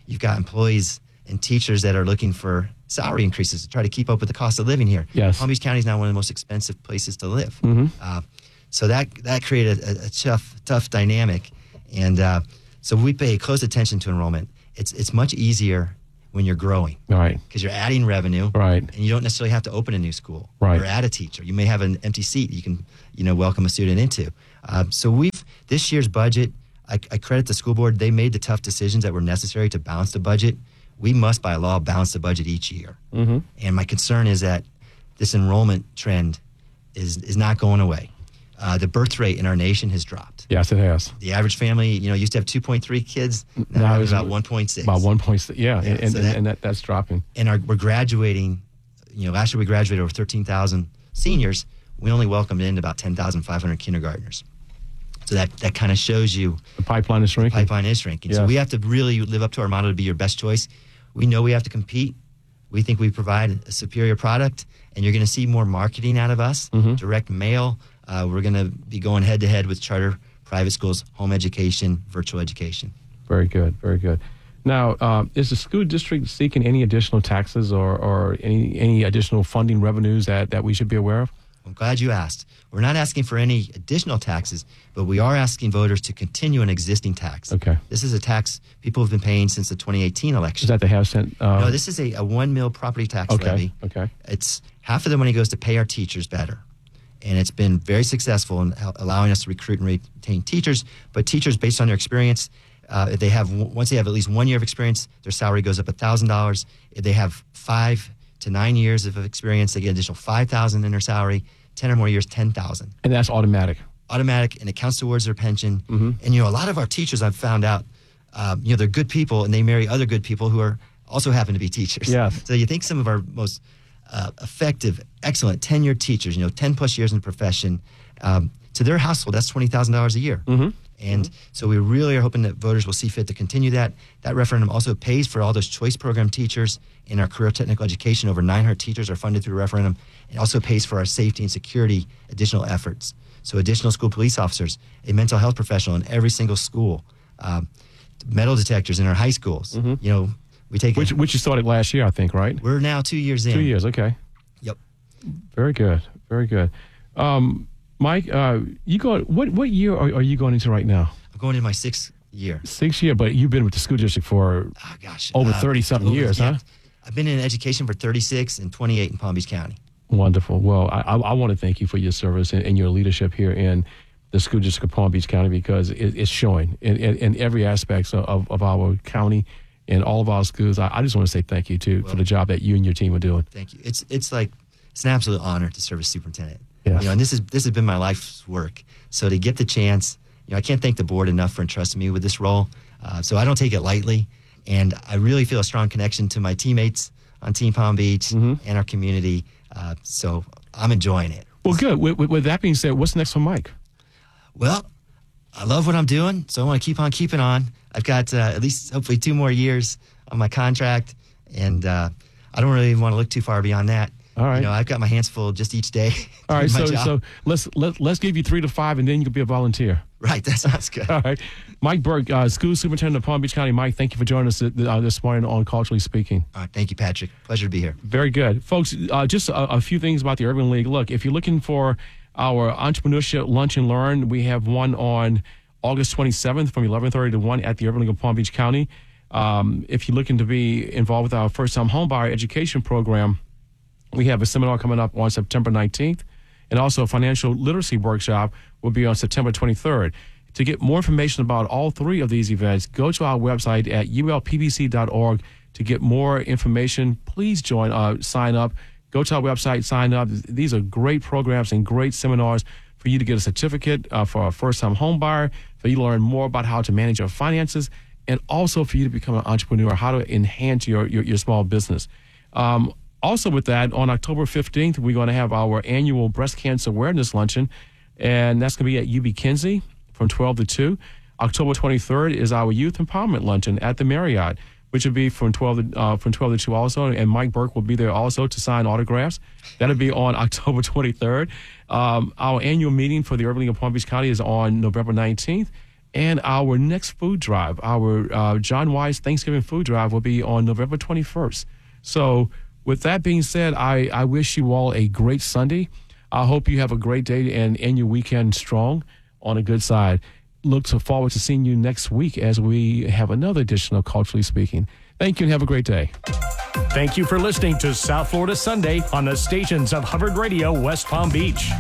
You've got employees and teachers that are looking for salary increases to try to keep up with the cost of living here. Yes. Palm Beach County is now one of the most expensive places to live. Mm-hmm. Uh, so that that created a, a tough tough dynamic, and uh, so we pay close attention to enrollment. It's it's much easier when you're growing, right? Because you're adding revenue, right? And you don't necessarily have to open a new school, right? Or add a teacher. You may have an empty seat you can you know welcome a student into. Uh, so we've this year's budget. I, I credit the school board. They made the tough decisions that were necessary to balance the budget. We must, by law, balance the budget each year. Mm-hmm. And my concern is that this enrollment trend is is not going away. Uh, the birth rate in our nation has dropped. Yes, it has. The average family, you know, used to have two point three kids. Now, Now it's it's about one point six. About one point six, yeah, Yeah, and, and, so that- and that, that's dropping. And our, we're graduating, you know, last year we graduated over thirteen thousand seniors. We only welcomed in about ten thousand five hundred kindergartners. So that, that kind of shows you the pipeline is shrinking. The pipeline is shrinking. So Yes. we have to really live up to our motto to be your best choice. We know we have to compete. We think we provide a superior product, and you're going to see more marketing out of us, Mhm. direct mail. Uh, we're going to be going head to head with charter private schools, home education, virtual education. Very good, very good. Now, um, is the school district seeking any additional taxes or, or any any additional funding revenues that, that we should be aware of? I'm glad you asked. We're not asking for any additional taxes, but we are asking voters to continue an existing tax. Okay. This is a tax people have been paying since the twenty eighteen election. Is that the half cent? Uh, no, this is a, a one mil property tax okay, levy. okay. It's half of the money goes to pay our teachers better. And it's been very successful in hel- allowing us to recruit and retain teachers. But teachers, based on their experience, uh, if they have once they have at least one year of experience, their salary goes up one thousand dollars. If they have five to nine years of experience, they get an additional five thousand dollars in their salary. ten or more years, ten thousand dollars. And that's automatic. Automatic, and it counts towards their pension. Mm-hmm. And, you know, a lot of our teachers I've found out, um, you know, they're good people, and they marry other good people who are also happen to be teachers. Yes. So you think some of our most uh, effective, excellent, tenured teachers, you know, ten plus years in the profession, um, to their household, that's twenty thousand dollars a year. Mm-hmm. And mm-hmm. so we really are hoping that voters will see fit to continue that. That referendum also pays for all those choice program teachers in our career technical education. Over nine hundred teachers are funded through the referendum. It also pays for our safety and security additional efforts. So additional school police officers, a mental health professional in every single school, um, metal detectors in our high schools. Mm-hmm. You know, we take Which, a, which you started last year, I think, right? We're now two years in. Two years, okay. Yep. Very good, very good. Um, Mike, uh, you go. What what year are, are you going into right now? I'm going into my sixth year. Sixth year, but you've been with the school district for oh, gosh, over uh, thirty something over- years, yeah. huh? I've been in education for thirty-six and twenty-eight in Palm Beach County. Wonderful. Well, I, I, I want to thank you for your service and, and your leadership here in the school district of Palm Beach County, because it, it's showing in, in, in every aspect of, of our county and all of our schools. I, I just want to say thank you too Well, for the job that you and your team are doing. Thank you. It's it's like it's an absolute honor to serve as superintendent. Yes. You know, and this is this has been my life's work. So to get the chance, you know, I can't thank the board enough for entrusting me with this role. Uh, so I don't take it lightly, and I really feel a strong connection to my teammates on Team Palm Beach Mm-hmm. and our community. Uh, so I'm enjoying it. Well, good. With, with, with that being said, what's next for Mike? Well, I love what I'm doing, so I want to keep on keeping on. I've got uh, at least hopefully two more years on my contract, and uh, I don't really want to look too far beyond that. All right. You know, I've got my hands full just each day. All right, doing my so job. so let's let, let's give you three to five, and then you can be a volunteer. Right, that sounds good. All right, Mike Burke, uh, school superintendent of Palm Beach County. Mike, thank you for joining us uh, this morning on Culturally Speaking. All right, thank you, Patrick. Pleasure to be here. Very good, folks. Uh, just a, a few things about the Urban League. Look, if you're looking for our entrepreneurship lunch and learn, we have one on August twenty-seventh from eleven thirty to one at the Urban League of Palm Beach County. Um, if you're looking to be involved with our first-time homebuyer education program, we have a seminar coming up on September nineteenth, and also a financial literacy workshop will be on September twenty-third. To get more information about all three of these events, go to our website at U L P B C dot org to get more information. Please join, uh, sign up. Go to our website, sign up. These are great programs and great seminars for you to get a certificate uh, for a first-time home buyer, for you to learn more about how to manage your finances, and also for you to become an entrepreneur, how to enhance your, your, your small business. Um, Also with that, on October fifteenth, we're going to have our annual breast cancer awareness luncheon, and that's going to be at U B Kinsey from twelve to two. October twenty-third is our youth empowerment luncheon at the Marriott, which will be from twelve to, uh, from twelve to two also, and Mike Burke will be there also to sign autographs. That'll be on October twenty-third. Um, our annual meeting for the Urban League of Palm Beach County is on November nineteenth, And our next food drive, our uh, John Wise Thanksgiving food drive, will be on November twenty-first. So with that being said, I, I wish you all a great Sunday. I hope you have a great day and end your weekend strong on a good side. Look to forward to seeing you next week as we have another edition of Culturally Speaking. Thank you and have a great day. Thank you for listening to South Florida Sunday on the stations of Hubbard Radio, West Palm Beach.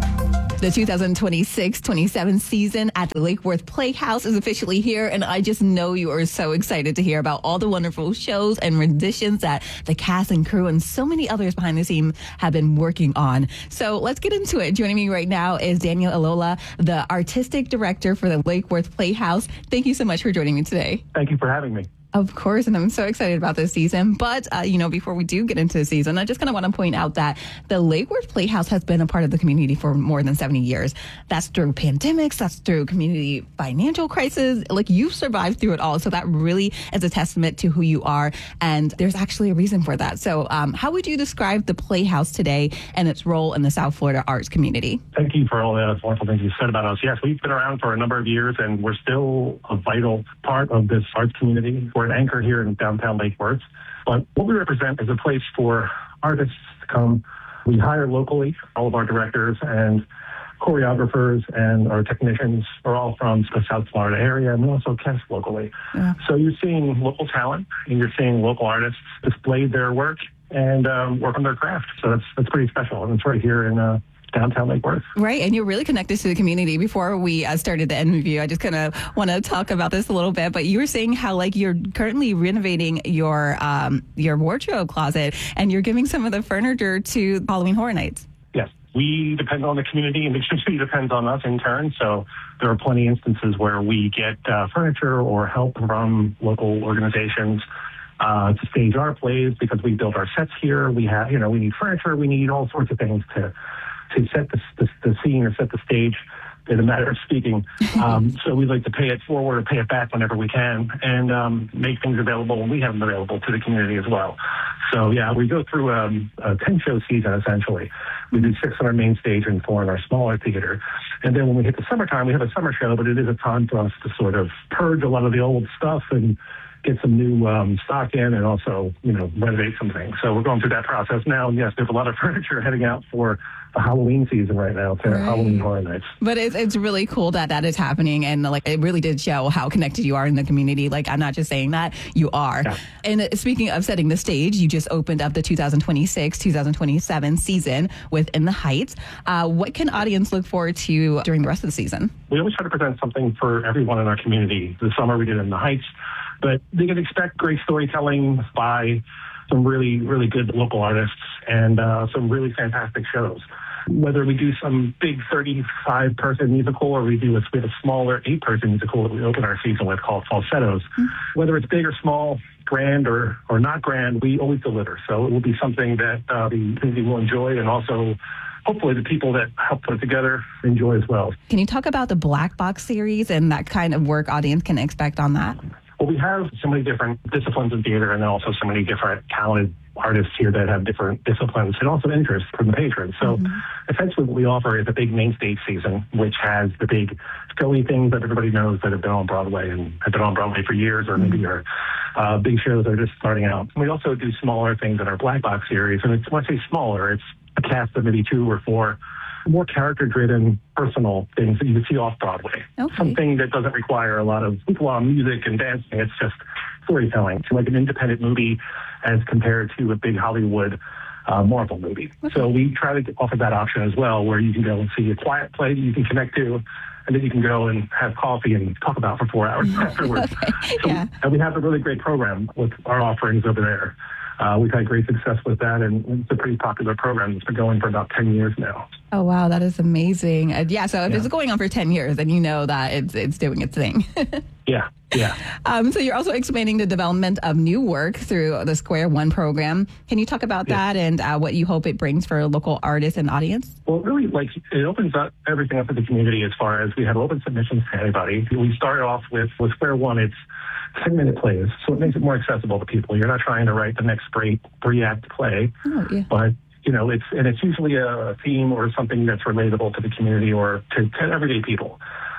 The two thousand twenty-six twenty-seven season at the Lake Worth Playhouse is officially here, and I just know you are so excited to hear about all the wonderful shows and renditions that the cast and crew and so many others behind the scenes have been working on. So let's get into it. Joining me right now is Daniel Alola, the artistic director for the Lake Worth Playhouse. Thank you so much for joining me today. Thank you for having me. Of course, and I'm so excited about this season. But, uh, you know, before we do get into the season, I just kind of want to point out that the Lake Worth Playhouse has been a part of the community for more than seventy years. That's through pandemics, that's through community financial crisis. Like, you've survived through it all. So that really is a testament to who you are. And there's actually a reason for that. So um, how would you describe the Playhouse today and its role in the South Florida arts community? Thank you for all the wonderful things you said about us. Yes, we've been around for a number of years, and we're still a vital part of this arts community. We're an anchor here in downtown Lake Worth. But what we represent is a place for artists to come. We hire locally. All of our directors and choreographers and our technicians are all from the South Florida area, and we also cast locally. Yeah. So you're seeing local talent, and you're seeing local artists display their work and um, work on their craft. So that's that's pretty special, and it's right here in uh, downtown Lake Worth. Right, and you're really connected to the community. Before we uh, started the interview, I just kind of want to talk about this a little bit, but you were saying how, like, you're currently renovating your um, your wardrobe closet, and you're giving some of the furniture to Halloween Horror Nights. Yes, we depend on the community, and the community depends on us in turn, so there are plenty of instances where we get uh, furniture or help from local organizations uh, to stage our plays, because we build our sets here. We have, you know, we need furniture, we need all sorts of things to to set the, the, the scene or set the stage, in a matter of speaking. Um, so we like to pay it forward or pay it back whenever we can, and um, make things available when we have them available to the community as well. So, yeah, we go through um, a ten-show season, essentially. We do six on our main stage and four in our smaller theater. And then when we hit the summertime, we have a summer show, but it is a time for us to sort of purge a lot of the old stuff and get some new um, stock in, and also, you know, renovate some things. So we're going through that process now. And yes, there's a lot of furniture heading out for the Halloween season right now, to right. Halloween Horror Nights. But it's, it's really cool that that is happening. And like, it really did show how connected you are in the community. Like, I'm not just saying that, you are. Yeah. And speaking of setting the stage, you just opened up the two thousand twenty-six two thousand twenty-seven season with In the Heights. Uh, what can audience look forward to during the rest of the season? We always try to present something for everyone in our community. This summer we did In the Heights, but they can expect great storytelling by some really, really good local artists and uh, some really fantastic shows. Whether we do some big thirty-five person musical or we do a, we have a smaller eight person musical that we open our season with called Falsettos, mm-hmm. whether it's big or small, grand or, or not grand, we always deliver. So it will be something that uh, the community will enjoy, and also hopefully the people that help put it together enjoy as well. Can you talk about the Black Box series and that kind of work audience can expect on that? Well, we have so many different disciplines in theater, and then also so many different talented artists here that have different disciplines and also interests from the patrons. So mm-hmm. essentially what we offer is a big main stage season, which has the big showy things that everybody knows that have been on Broadway and have been on Broadway for years, or mm-hmm. maybe are uh, big shows that are just starting out. We also do smaller things in our Black Box series, and it's, when I say smaller, it's a cast of maybe two or four more character-driven, personal things that you would see off-Broadway. Okay. Something that doesn't require a lot of a lot of music and dancing. It's just storytelling. It's like an independent movie as compared to a big Hollywood uh, Marvel movie. Okay. So we try to offer that option as well, where you can go and see a quiet play that you can connect to, and then you can go and have coffee and talk about for four hours afterwards. Okay. So, yeah. And we have a really great program with our offerings over there. Uh, we've had great success with that, and it's a pretty popular program. It's been going for about ten years now. Oh, wow. That is amazing. Uh, yeah, so if yeah. it's going on for ten years, then you know that it's it's doing its thing. yeah, yeah. Um, so you're also expanding the development of new work through the Square One program. Can you talk about yeah. that and uh, what you hope it brings for local artists and audience? Well, really, like, it opens up everything up to the community as far as we have open submissions to anybody. We started off with, with Square One. It's ten-minute plays, so it makes it more accessible to people. You're not trying to write the next great three-act play, oh, yeah. but, you know, it's and it's usually a theme or something that's relatable to the community or to, to everyday people.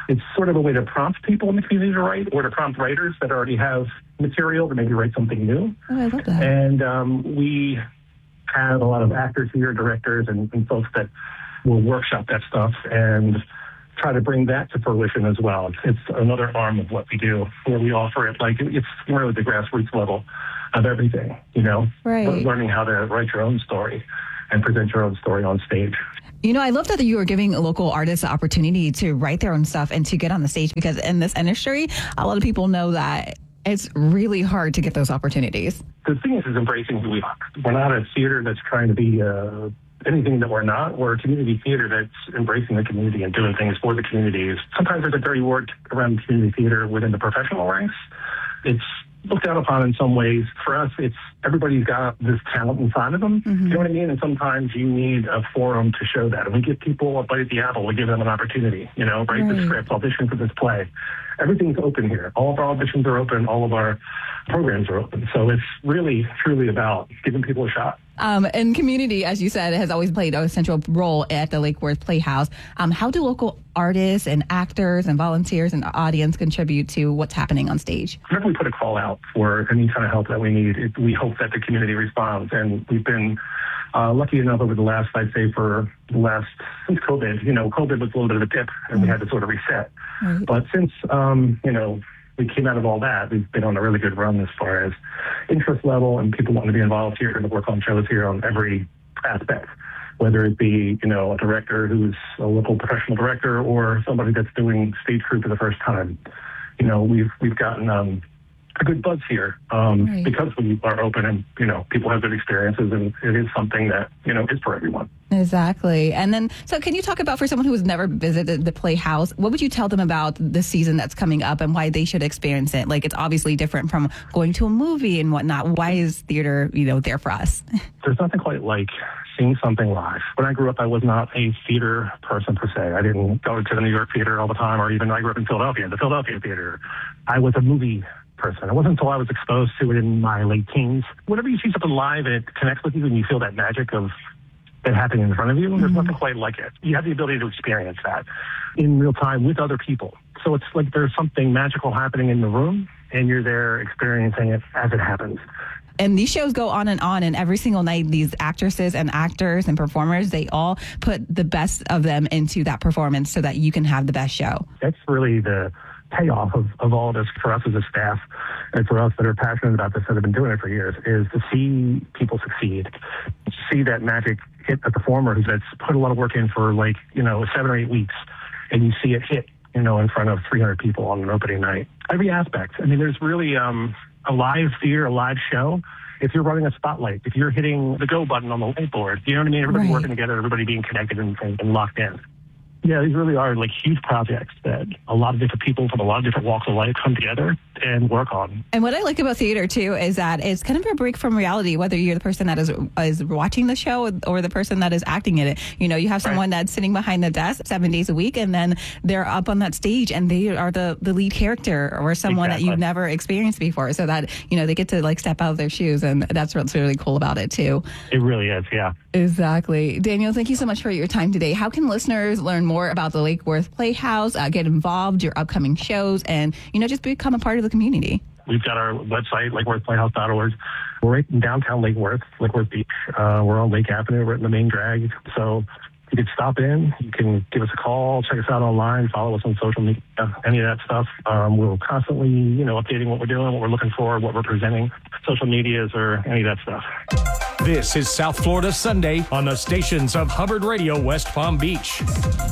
it's sort of a way to prompt people in the community to write, or to prompt writers that already have material to maybe write something new. Oh, I love that. And um, we have a lot of actors here, directors, and, and folks that will workshop that stuff and try to bring that to fruition as well. It's, it's another arm of what we do, where we offer it like it's really the grassroots level of everything, you know, right. learning how to write your own story and present your own story on stage. You know, I love that you are giving local artists the opportunity to write their own stuff and to get on the stage, because in this industry, a lot of people know that it's really hard to get those opportunities. The thing is, is embracing who we are. We're not a theater that's trying to be uh, anything that we're not. We're a community theater that's embracing the community and doing things for the communities. Sometimes there's a dirty word around community theater within the professional ranks. It's looked down upon in some ways. For us, it's everybody's got this talent inside of them. Mm-hmm. You know what I mean? And sometimes you need a forum to show that. And we give people a bite at the apple. We give them an opportunity, you know, write right. the script, audition for this play. Everything's open here. All of our auditions are open. All of our programs are open. So it's really, truly about giving people a shot. Um, and community, as you said, has always played a central role at the Lake Worth Playhouse. Um, how do local artists and actors and volunteers and the audience contribute to what's happening on stage? Whenever we put a call out for any kind of help that we need, it, we hope that the community responds. And we've been uh, lucky enough over the last, I'd say, for the last, since COVID, you know, COVID was a little bit of a dip, and mm-hmm. we had to sort of reset. Right. But since, um, you know, we came out of all that, we've been on a really good run as far as interest level and people wanting to be involved here and work on shows here on every aspect, whether it be, you know, a director who's a local professional director or somebody that's doing stage crew for the first time. You know, we've we've gotten um, a good buzz here um, right. because we are open and, you know, people have good experiences, and it is something that, you know, is for everyone. Exactly. And then, so can you talk about, for someone who has never visited the Playhouse, what would you tell them about the season that's coming up and why they should experience it? Like, it's obviously different from going to a movie and whatnot. Why is theater, you know, there for us? There's nothing quite like seeing something live. When I grew up, I was not a theater person per se. I didn't go to the New York theater all the time, or even I grew up in Philadelphia, the Philadelphia theater. I was a movie person. It wasn't until I was exposed to it in my late teens. Whenever you see something live and it connects with you and you feel that magic of it happening in front of you, mm-hmm. there's nothing quite like it. You have the ability to experience that in real time with other people. So it's like there's something magical happening in the room, and you're there experiencing it as it happens. And these shows go on and on, and every single night, these actresses and actors and performers, they all put the best of them into that performance so that you can have the best show. That's really the payoff of, of all this for us as a staff, and for us that are passionate about this, that have been doing it for years, is to see people succeed, to see that magic hit a performer that's put a lot of work in for, like, you know, seven or eight weeks, and you see it hit, you know, in front of three hundred people on an opening night. Every aspect. I mean, there's really um, a live theater, a live show. If you're running a spotlight, if you're hitting the go button on the whiteboard, you know what I mean? Everybody right. working together, everybody being connected and, and, and locked in. Yeah, these really are like huge projects that a lot of different people from a lot of different walks of life come together and work on. And what I like about theater, too, is that it's kind of a break from reality, whether you're the person that is is watching the show or the person that is acting in it. You know, you have someone right. that's sitting behind the desk seven days a week, and then they're up on that stage, and they are the, the lead character or someone exactly. that you've never experienced before, so that, you know, they get to, like, step out of their shoes, and that's what's really cool about it, too. It really is, yeah. Exactly. Daniel, thank you so much for your time today. How can listeners learn more about the Lake Worth Playhouse, uh, get involved, your upcoming shows, and, you know, just become a part of the community? We've got our website, lake worth playhouse dot org. We're right in downtown Lake Worth, Lake Worth Beach. Uh, we're on Lake Avenue. We're in the main drag. So you can stop in. You can give us a call, check us out online, follow us on social media, any of that stuff. Um, we're constantly, you know, updating what we're doing, what we're looking for, what we're presenting, social medias, or any of that stuff. This is South Florida Sunday on the stations of Hubbard Radio, West Palm Beach.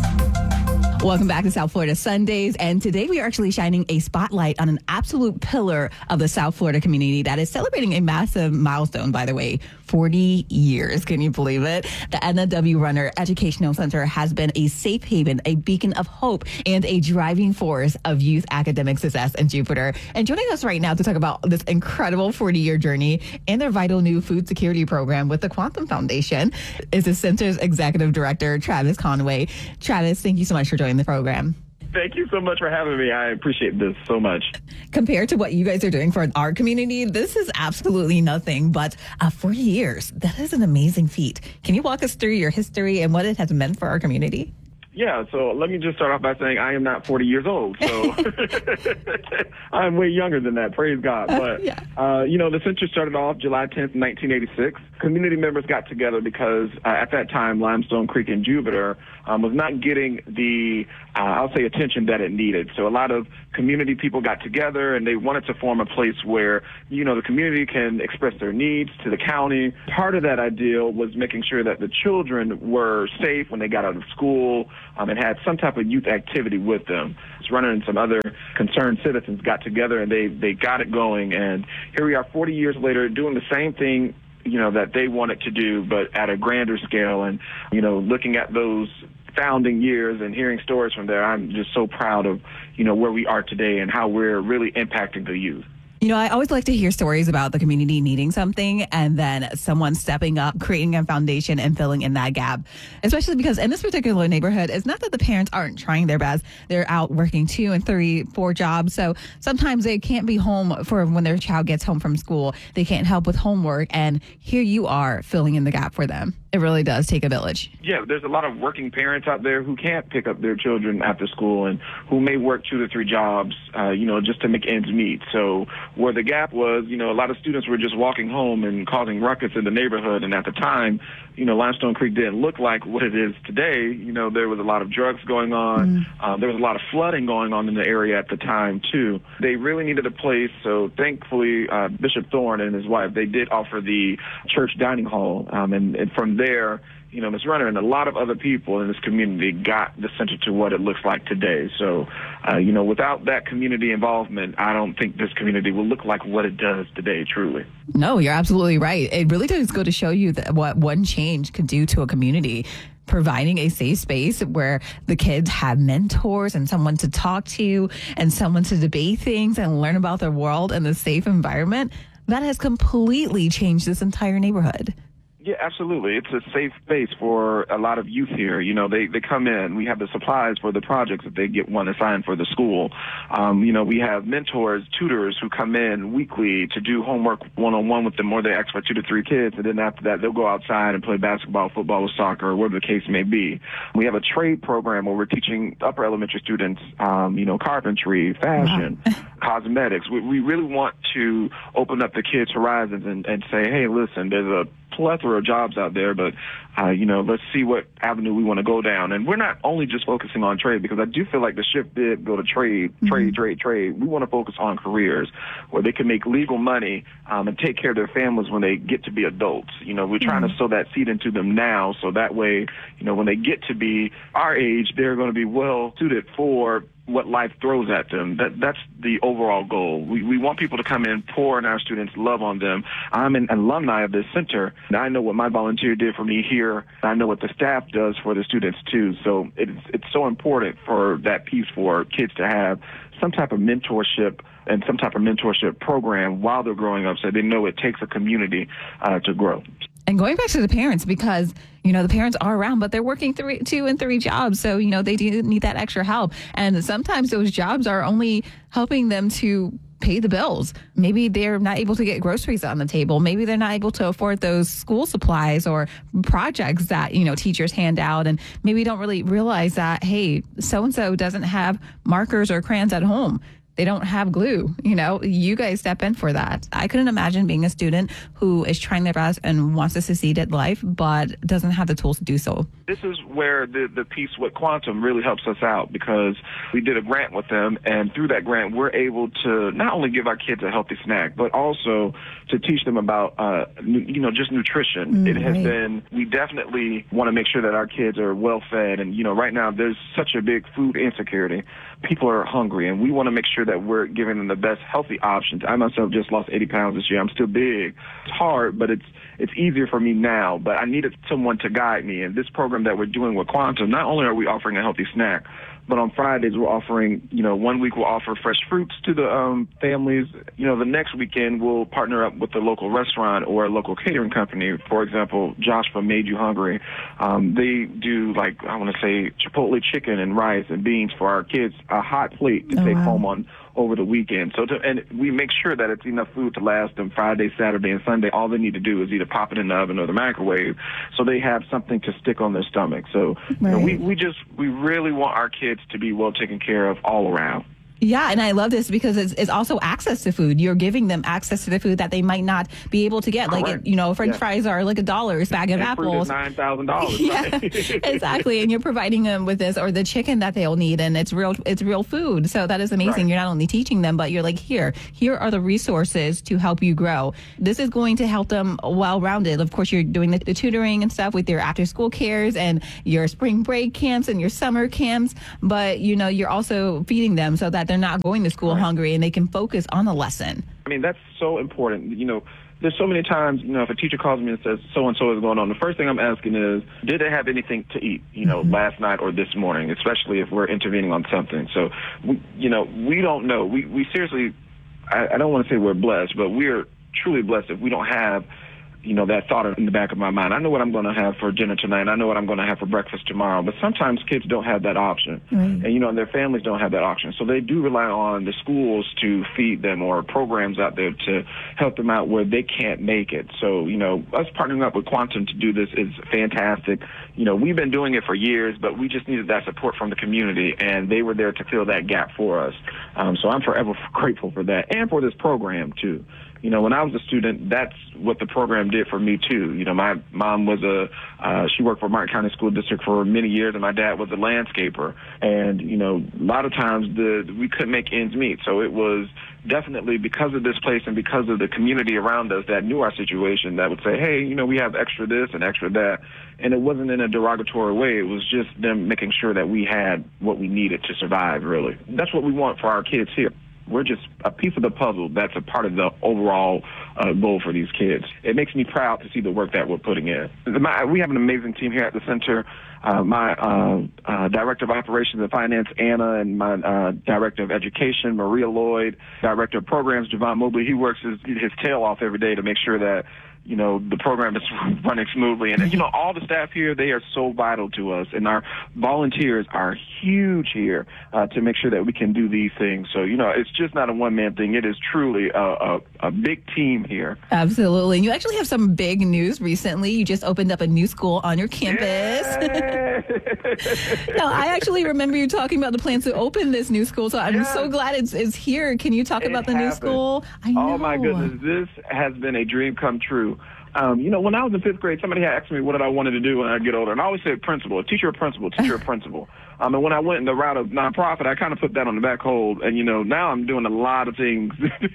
Welcome back to South Florida Sundays, and today we are actually shining a spotlight on an absolute pillar of the South Florida community that is celebrating a massive milestone, by the way, forty years. Can you believe it? The Edna W. Runner Educational Center has been a safe haven, a beacon of hope, and a driving force of youth academic success in Jupiter. And joining us right now to talk about this incredible forty-year journey and their vital new food security program with the Quantum Foundation is the center's executive director, Travis Conway. Travis, thank you so much for joining the program. Thank you so much for having me. I appreciate this so much. Compared to what you guys are doing for our community, this is absolutely nothing, but uh, forty years, that is an amazing feat. Can you walk us through your history and what it has meant for our community? Yeah, so let me just start off by saying I am not forty years old, so I'm way younger than that, praise God. But, yeah. uh, you know, the center started off July tenth, nineteen eighty-six. Community members got together because uh, at that time, Limestone Creek in Jupiter um, was not getting the, uh, I'll say, attention that it needed. So a lot of community people got together, and they wanted to form a place where, you know, the community can express their needs to the county. Part of that ideal was making sure that the children were safe when they got out of school, Um, and had some type of youth activity with them. Runner and some other concerned citizens got together, and they, they got it going. And here we are forty years later doing the same thing, you know, that they wanted to do, but at a grander scale. And, you know, looking at those founding years and hearing stories from there, I'm just so proud of, you know, where we are today and how we're really impacting the youth. You know, I always like to hear stories about the community needing something and then someone stepping up, creating a foundation and filling in that gap. Especially because in this particular neighborhood, it's not that the parents aren't trying their best. They're out working two and three, four jobs. So sometimes they can't be home for when their child gets home from school. They can't help with homework. And here you are filling in the gap for them. It really does take a village. Yeah, there's a lot of working parents out there who can't pick up their children after school and who may work two to three jobs, uh, you know, just to make ends meet. So where the gap was, you know, a lot of students were just walking home and causing ruckus in the neighborhood. And at the time, you know, Limestone Creek didn't look like what it is today. You know, there was a lot of drugs going on. Mm. Uh, there was a lot of flooding going on in the area at the time, too. They really needed a place. So thankfully, uh, Bishop Thorne and his wife, they did offer the church dining hall. Um, and, and from there, you know, Miz Runner and a lot of other people in this community got the center to what it looks like today. So, uh, you know, without that community involvement, I don't think this community will look like what it does today, truly. No, you're absolutely right. It really does go to show you that what one change could do to a community. Providing a safe space where the kids have mentors and someone to talk to and someone to debate things and learn about their world in a safe environment, that has completely changed this entire neighborhood. Yeah, absolutely. It's a safe space for a lot of youth here. You know, they, they come in. We have the supplies for the projects if they get one assigned for the school. Um, you know, we have mentors, tutors who come in weekly to do homework one-on-one with them, or they ask for two to three kids, and then after that, they'll go outside and play basketball, football, or soccer, or whatever the case may be. We have a trade program where we're teaching upper elementary students, um, you know, carpentry, fashion, wow. cosmetics. We, we really want to open up the kids' horizons and, and say, hey, listen, there's a plethora of jobs out there, but, uh, you know, let's see what avenue we want to go down. And we're not only just focusing on trade, because I do feel like the shift did go to trade, mm-hmm. trade, trade, trade. We want to focus on careers where they can make legal money um, and take care of their families when they get to be adults. You know, we're trying mm-hmm. to sow that seed into them now, so that way, you know, when they get to be our age, they're going to be well suited for what life throws at them. That that's the overall goal. We we want people to come in, pour in our students, love on them. I'm an alumni of this center, and I know what my volunteer did for me here. I know what the staff does for the students too. So it's it's so important for that piece for kids to have some type of mentorship and some type of mentorship program while they're growing up, so they know it takes a community uh, to grow. And going back to the parents, because, you know, the parents are around, but they're working three, two and three jobs. So, you know, they do need that extra help. And sometimes those jobs are only helping them to pay the bills. Maybe they're not able to get groceries on the table. Maybe they're not able to afford those school supplies or projects that, you know, teachers hand out. And maybe don't really realize that, hey, so-and-so doesn't have markers or crayons at home. They don't have glue. You know, you guys step in for that. I couldn't imagine being a student who is trying their best and wants to succeed at life, but doesn't have the tools to do so. This is where the, the piece with Quantum really helps us out, because we did a grant with them, and through that grant, we're able to not only give our kids a healthy snack, but also to teach them about, uh, you know, just nutrition. Mm, it has right. been, we definitely want to make sure that our kids are well fed. And, you know, right now there's such a big food insecurity. People are hungry, and we want to make sure that we're giving them the best healthy options. I myself just lost eighty pounds this year. I'm still big. It's hard, but it's it's easier for me now. But I needed someone to guide me. And this program that we're doing with Quantum, not only are we offering a healthy snack, but on Fridays we're offering, you know, one week we'll offer fresh fruits to the um, families. You know, the next weekend we'll partner up with a local restaurant or a local catering company. For example, Joshua Made You Hungry. Um, they do, like, I want to say Chipotle chicken and rice and beans for our kids, a hot plate to oh, take wow. home on over the weekend. So, to, and we make sure that it's enough food to last them Friday, Saturday, and Sunday. All they need to do is either pop it in the oven or the microwave, so they have something to stick on their stomach. So, right. you know, we we just we really want our kids to be well taken care of all around. Yeah, and I love this because it's, it's also access to food. You're giving them access to the food that they might not be able to get. Correct. Like, you know, French yeah. fries are like a dollar, a bag of and apples. Fruit is nine thousand dollars. Yeah, exactly. And you're providing them with this or the chicken that they'll need, and it's real. It's real food. So that is amazing. Right. You're not only teaching them, but you're like, here, here are the resources to help you grow. This is going to help them well-rounded. Of course, you're doing the, the tutoring and stuff with your after-school cares and your spring break camps and your summer camps, but you know, you're also feeding them so that they're not going to school hungry and they can focus on the lesson. I mean, that's so important. You know, there's so many times, you know, if a teacher calls me and says so-and-so is going on, the first thing I'm asking is, did they have anything to eat, you know, mm-hmm. last night or this morning, especially if we're intervening on something. So, we, you know, we don't know. We, we seriously, I, I don't want to say we're blessed, but we're truly blessed if we don't have, you know, that thought in the back of my mind. I know what I'm going to have for dinner tonight. I know what I'm going to have for breakfast tomorrow. But sometimes kids don't have that option. Right. And, you know, and their families don't have that option. So they do rely on the schools to feed them or programs out there to help them out where they can't make it. So, you know, us partnering up with Quantum to do this is fantastic. You know, we've been doing it for years, but we just needed that support from the community, and they were there to fill that gap for us. Um, so I'm forever grateful for that and for this program, too. You know, when I was a student, that's what the program did for me, too. You know, my mom was a, uh, she worked for Martin County School District for many years, and my dad was a landscaper. And, you know, a lot of times the we couldn't make ends meet. So it was definitely because of this place and because of the community around us that knew our situation that would say, hey, you know, we have extra this and extra that. And it wasn't in a derogatory way. It was just them making sure that we had what we needed to survive, really. That's what we want for our kids here. We're just a piece of the puzzle that's a part of the overall uh, goal for these kids. It makes me proud to see the work that we're putting in. My, we have an amazing team here at the center. Uh, my uh, uh, Director of Operations and Finance, Anna, and my uh, Director of Education, Maria Lloyd, Director of Programs, Javon Mobley. He works his, his tail off every day to make sure that, you know, the program is running smoothly. And, you know, all the staff here, they are so vital to us. And our volunteers are huge here uh, to make sure that we can do these things. So, you know, it's just not a one-man thing. It is truly a, a, a big team here. Absolutely. And you actually have some big news recently. You just opened up a new school on your campus. Now, I actually remember you talking about the plans to open this new school. So I'm yeah. so glad it's, it's here. Can you talk it about the happened. new school? I know. Oh, my goodness. This has been a dream come true. Um, you know, when I was in fifth grade, somebody had asked me what did I wanted to do when I get older, and I always said principal, a teacher or principal, teacher or principal. Um, and when I went in the route of nonprofit, I kind of put that on the back hold, and, you know, now I'm doing a lot of things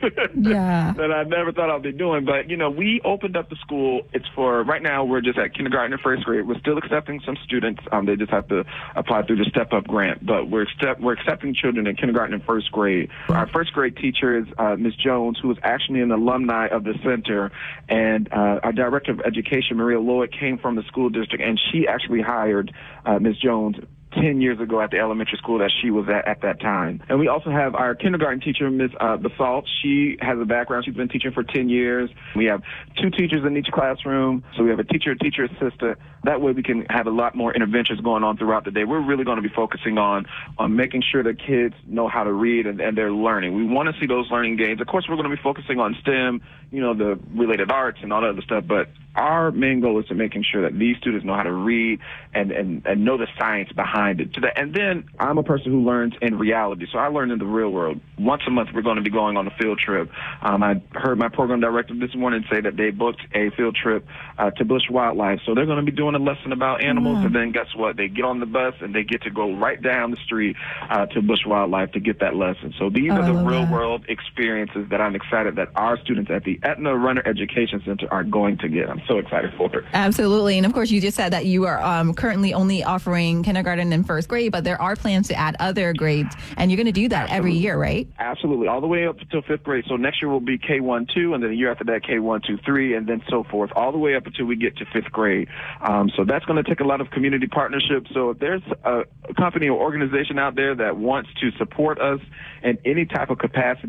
yeah. that I never thought I'd be doing. But, you know, we opened up the school. It's for, right now, we're just at kindergarten and first grade. We're still accepting some students. Um, they just have to apply through the Step Up grant. But we're, step, we're accepting children in kindergarten and first grade. Our first grade teacher is uh, Miz Jones, who is actually an alumni of the center. And uh, our Director of Education, Maria Lloyd, came from the school district, and she actually hired uh, Miz Jones ten years ago at the elementary school that she was at at that time. And we also have our kindergarten teacher, Miz Uh, Basalt. She has a background. She's been teaching for ten years. We have two teachers in each classroom. So we have a teacher, a teacher assistant. That way we can have a lot more interventions going on throughout the day. We're really going to be focusing on, on making sure that kids know how to read and, and they're learning. We want to see those learning gains. Of course, we're going to be focusing on STEM, you know, the related arts and all that other stuff, but our main goal is to making sure that these students know how to read and, and, and know the science behind it. And then I'm a person who learns in reality, so I learn in the real world. Once a month, we're going to be going on a field trip. Um, I heard my program director this morning say that they booked a field trip uh, to Bush Wildlife, so they're going to be doing a lesson about animals, mm-hmm. and then guess what? They get on the bus, and they get to go right down the street uh, to Bush Wildlife to get that lesson. So these oh, are the real-world experiences that I'm excited that our students at the Aetna Runner Education Center are going to get. I'm so excited for it. Absolutely. And, of course, you just said that you are um, currently only offering kindergarten and first grade, but there are plans to add other grades, and you're going to do that Absolutely. every year, right? Absolutely. All the way up until fifth grade. So next year will be K one two, and then the year after that, K one two three, and then so forth, all the way up until we get to fifth grade. Um, so that's going to take a lot of community partnerships. So if there's a company or organization out there that wants to support us in any type of capacity,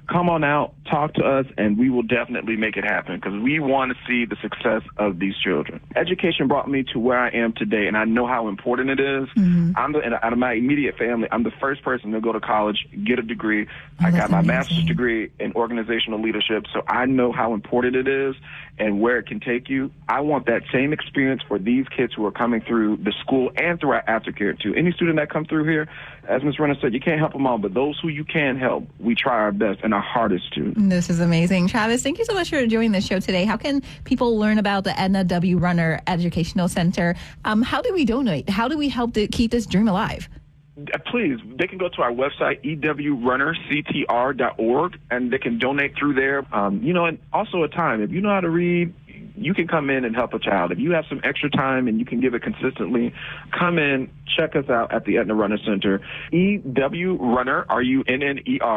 come on out, talk to us, and we will definitely make it happen because we want to see the success of these children. Education brought me to where I am today, and I know how important it is. Mm-hmm. I'm the, out of my immediate family, I'm the first person to go to college, get a degree. Oh, I got my amazing. master's degree in organizational leadership, so I know how important it is and where it can take you. I want that same experience for these kids who are coming through the school and through our aftercare, too. Any student that comes through here, as Miz Renner said, you can't help them all, but those who you can help, we try our best and our hardest to. This is amazing. Travis, thank you so much for joining the show today. How can people learn about the Edna W. Runner Educational Center? Um, how do we donate? How do we help to keep this dream alive? Please, they can go to our website, E W runner C T R dot org, and they can donate through there. Um, you know, and also a time. If you know how to read, you can come in and help a child. If you have some extra time and you can give it consistently, come in, check us out at the Edna Runner Center. E W Runner, R U N N E R.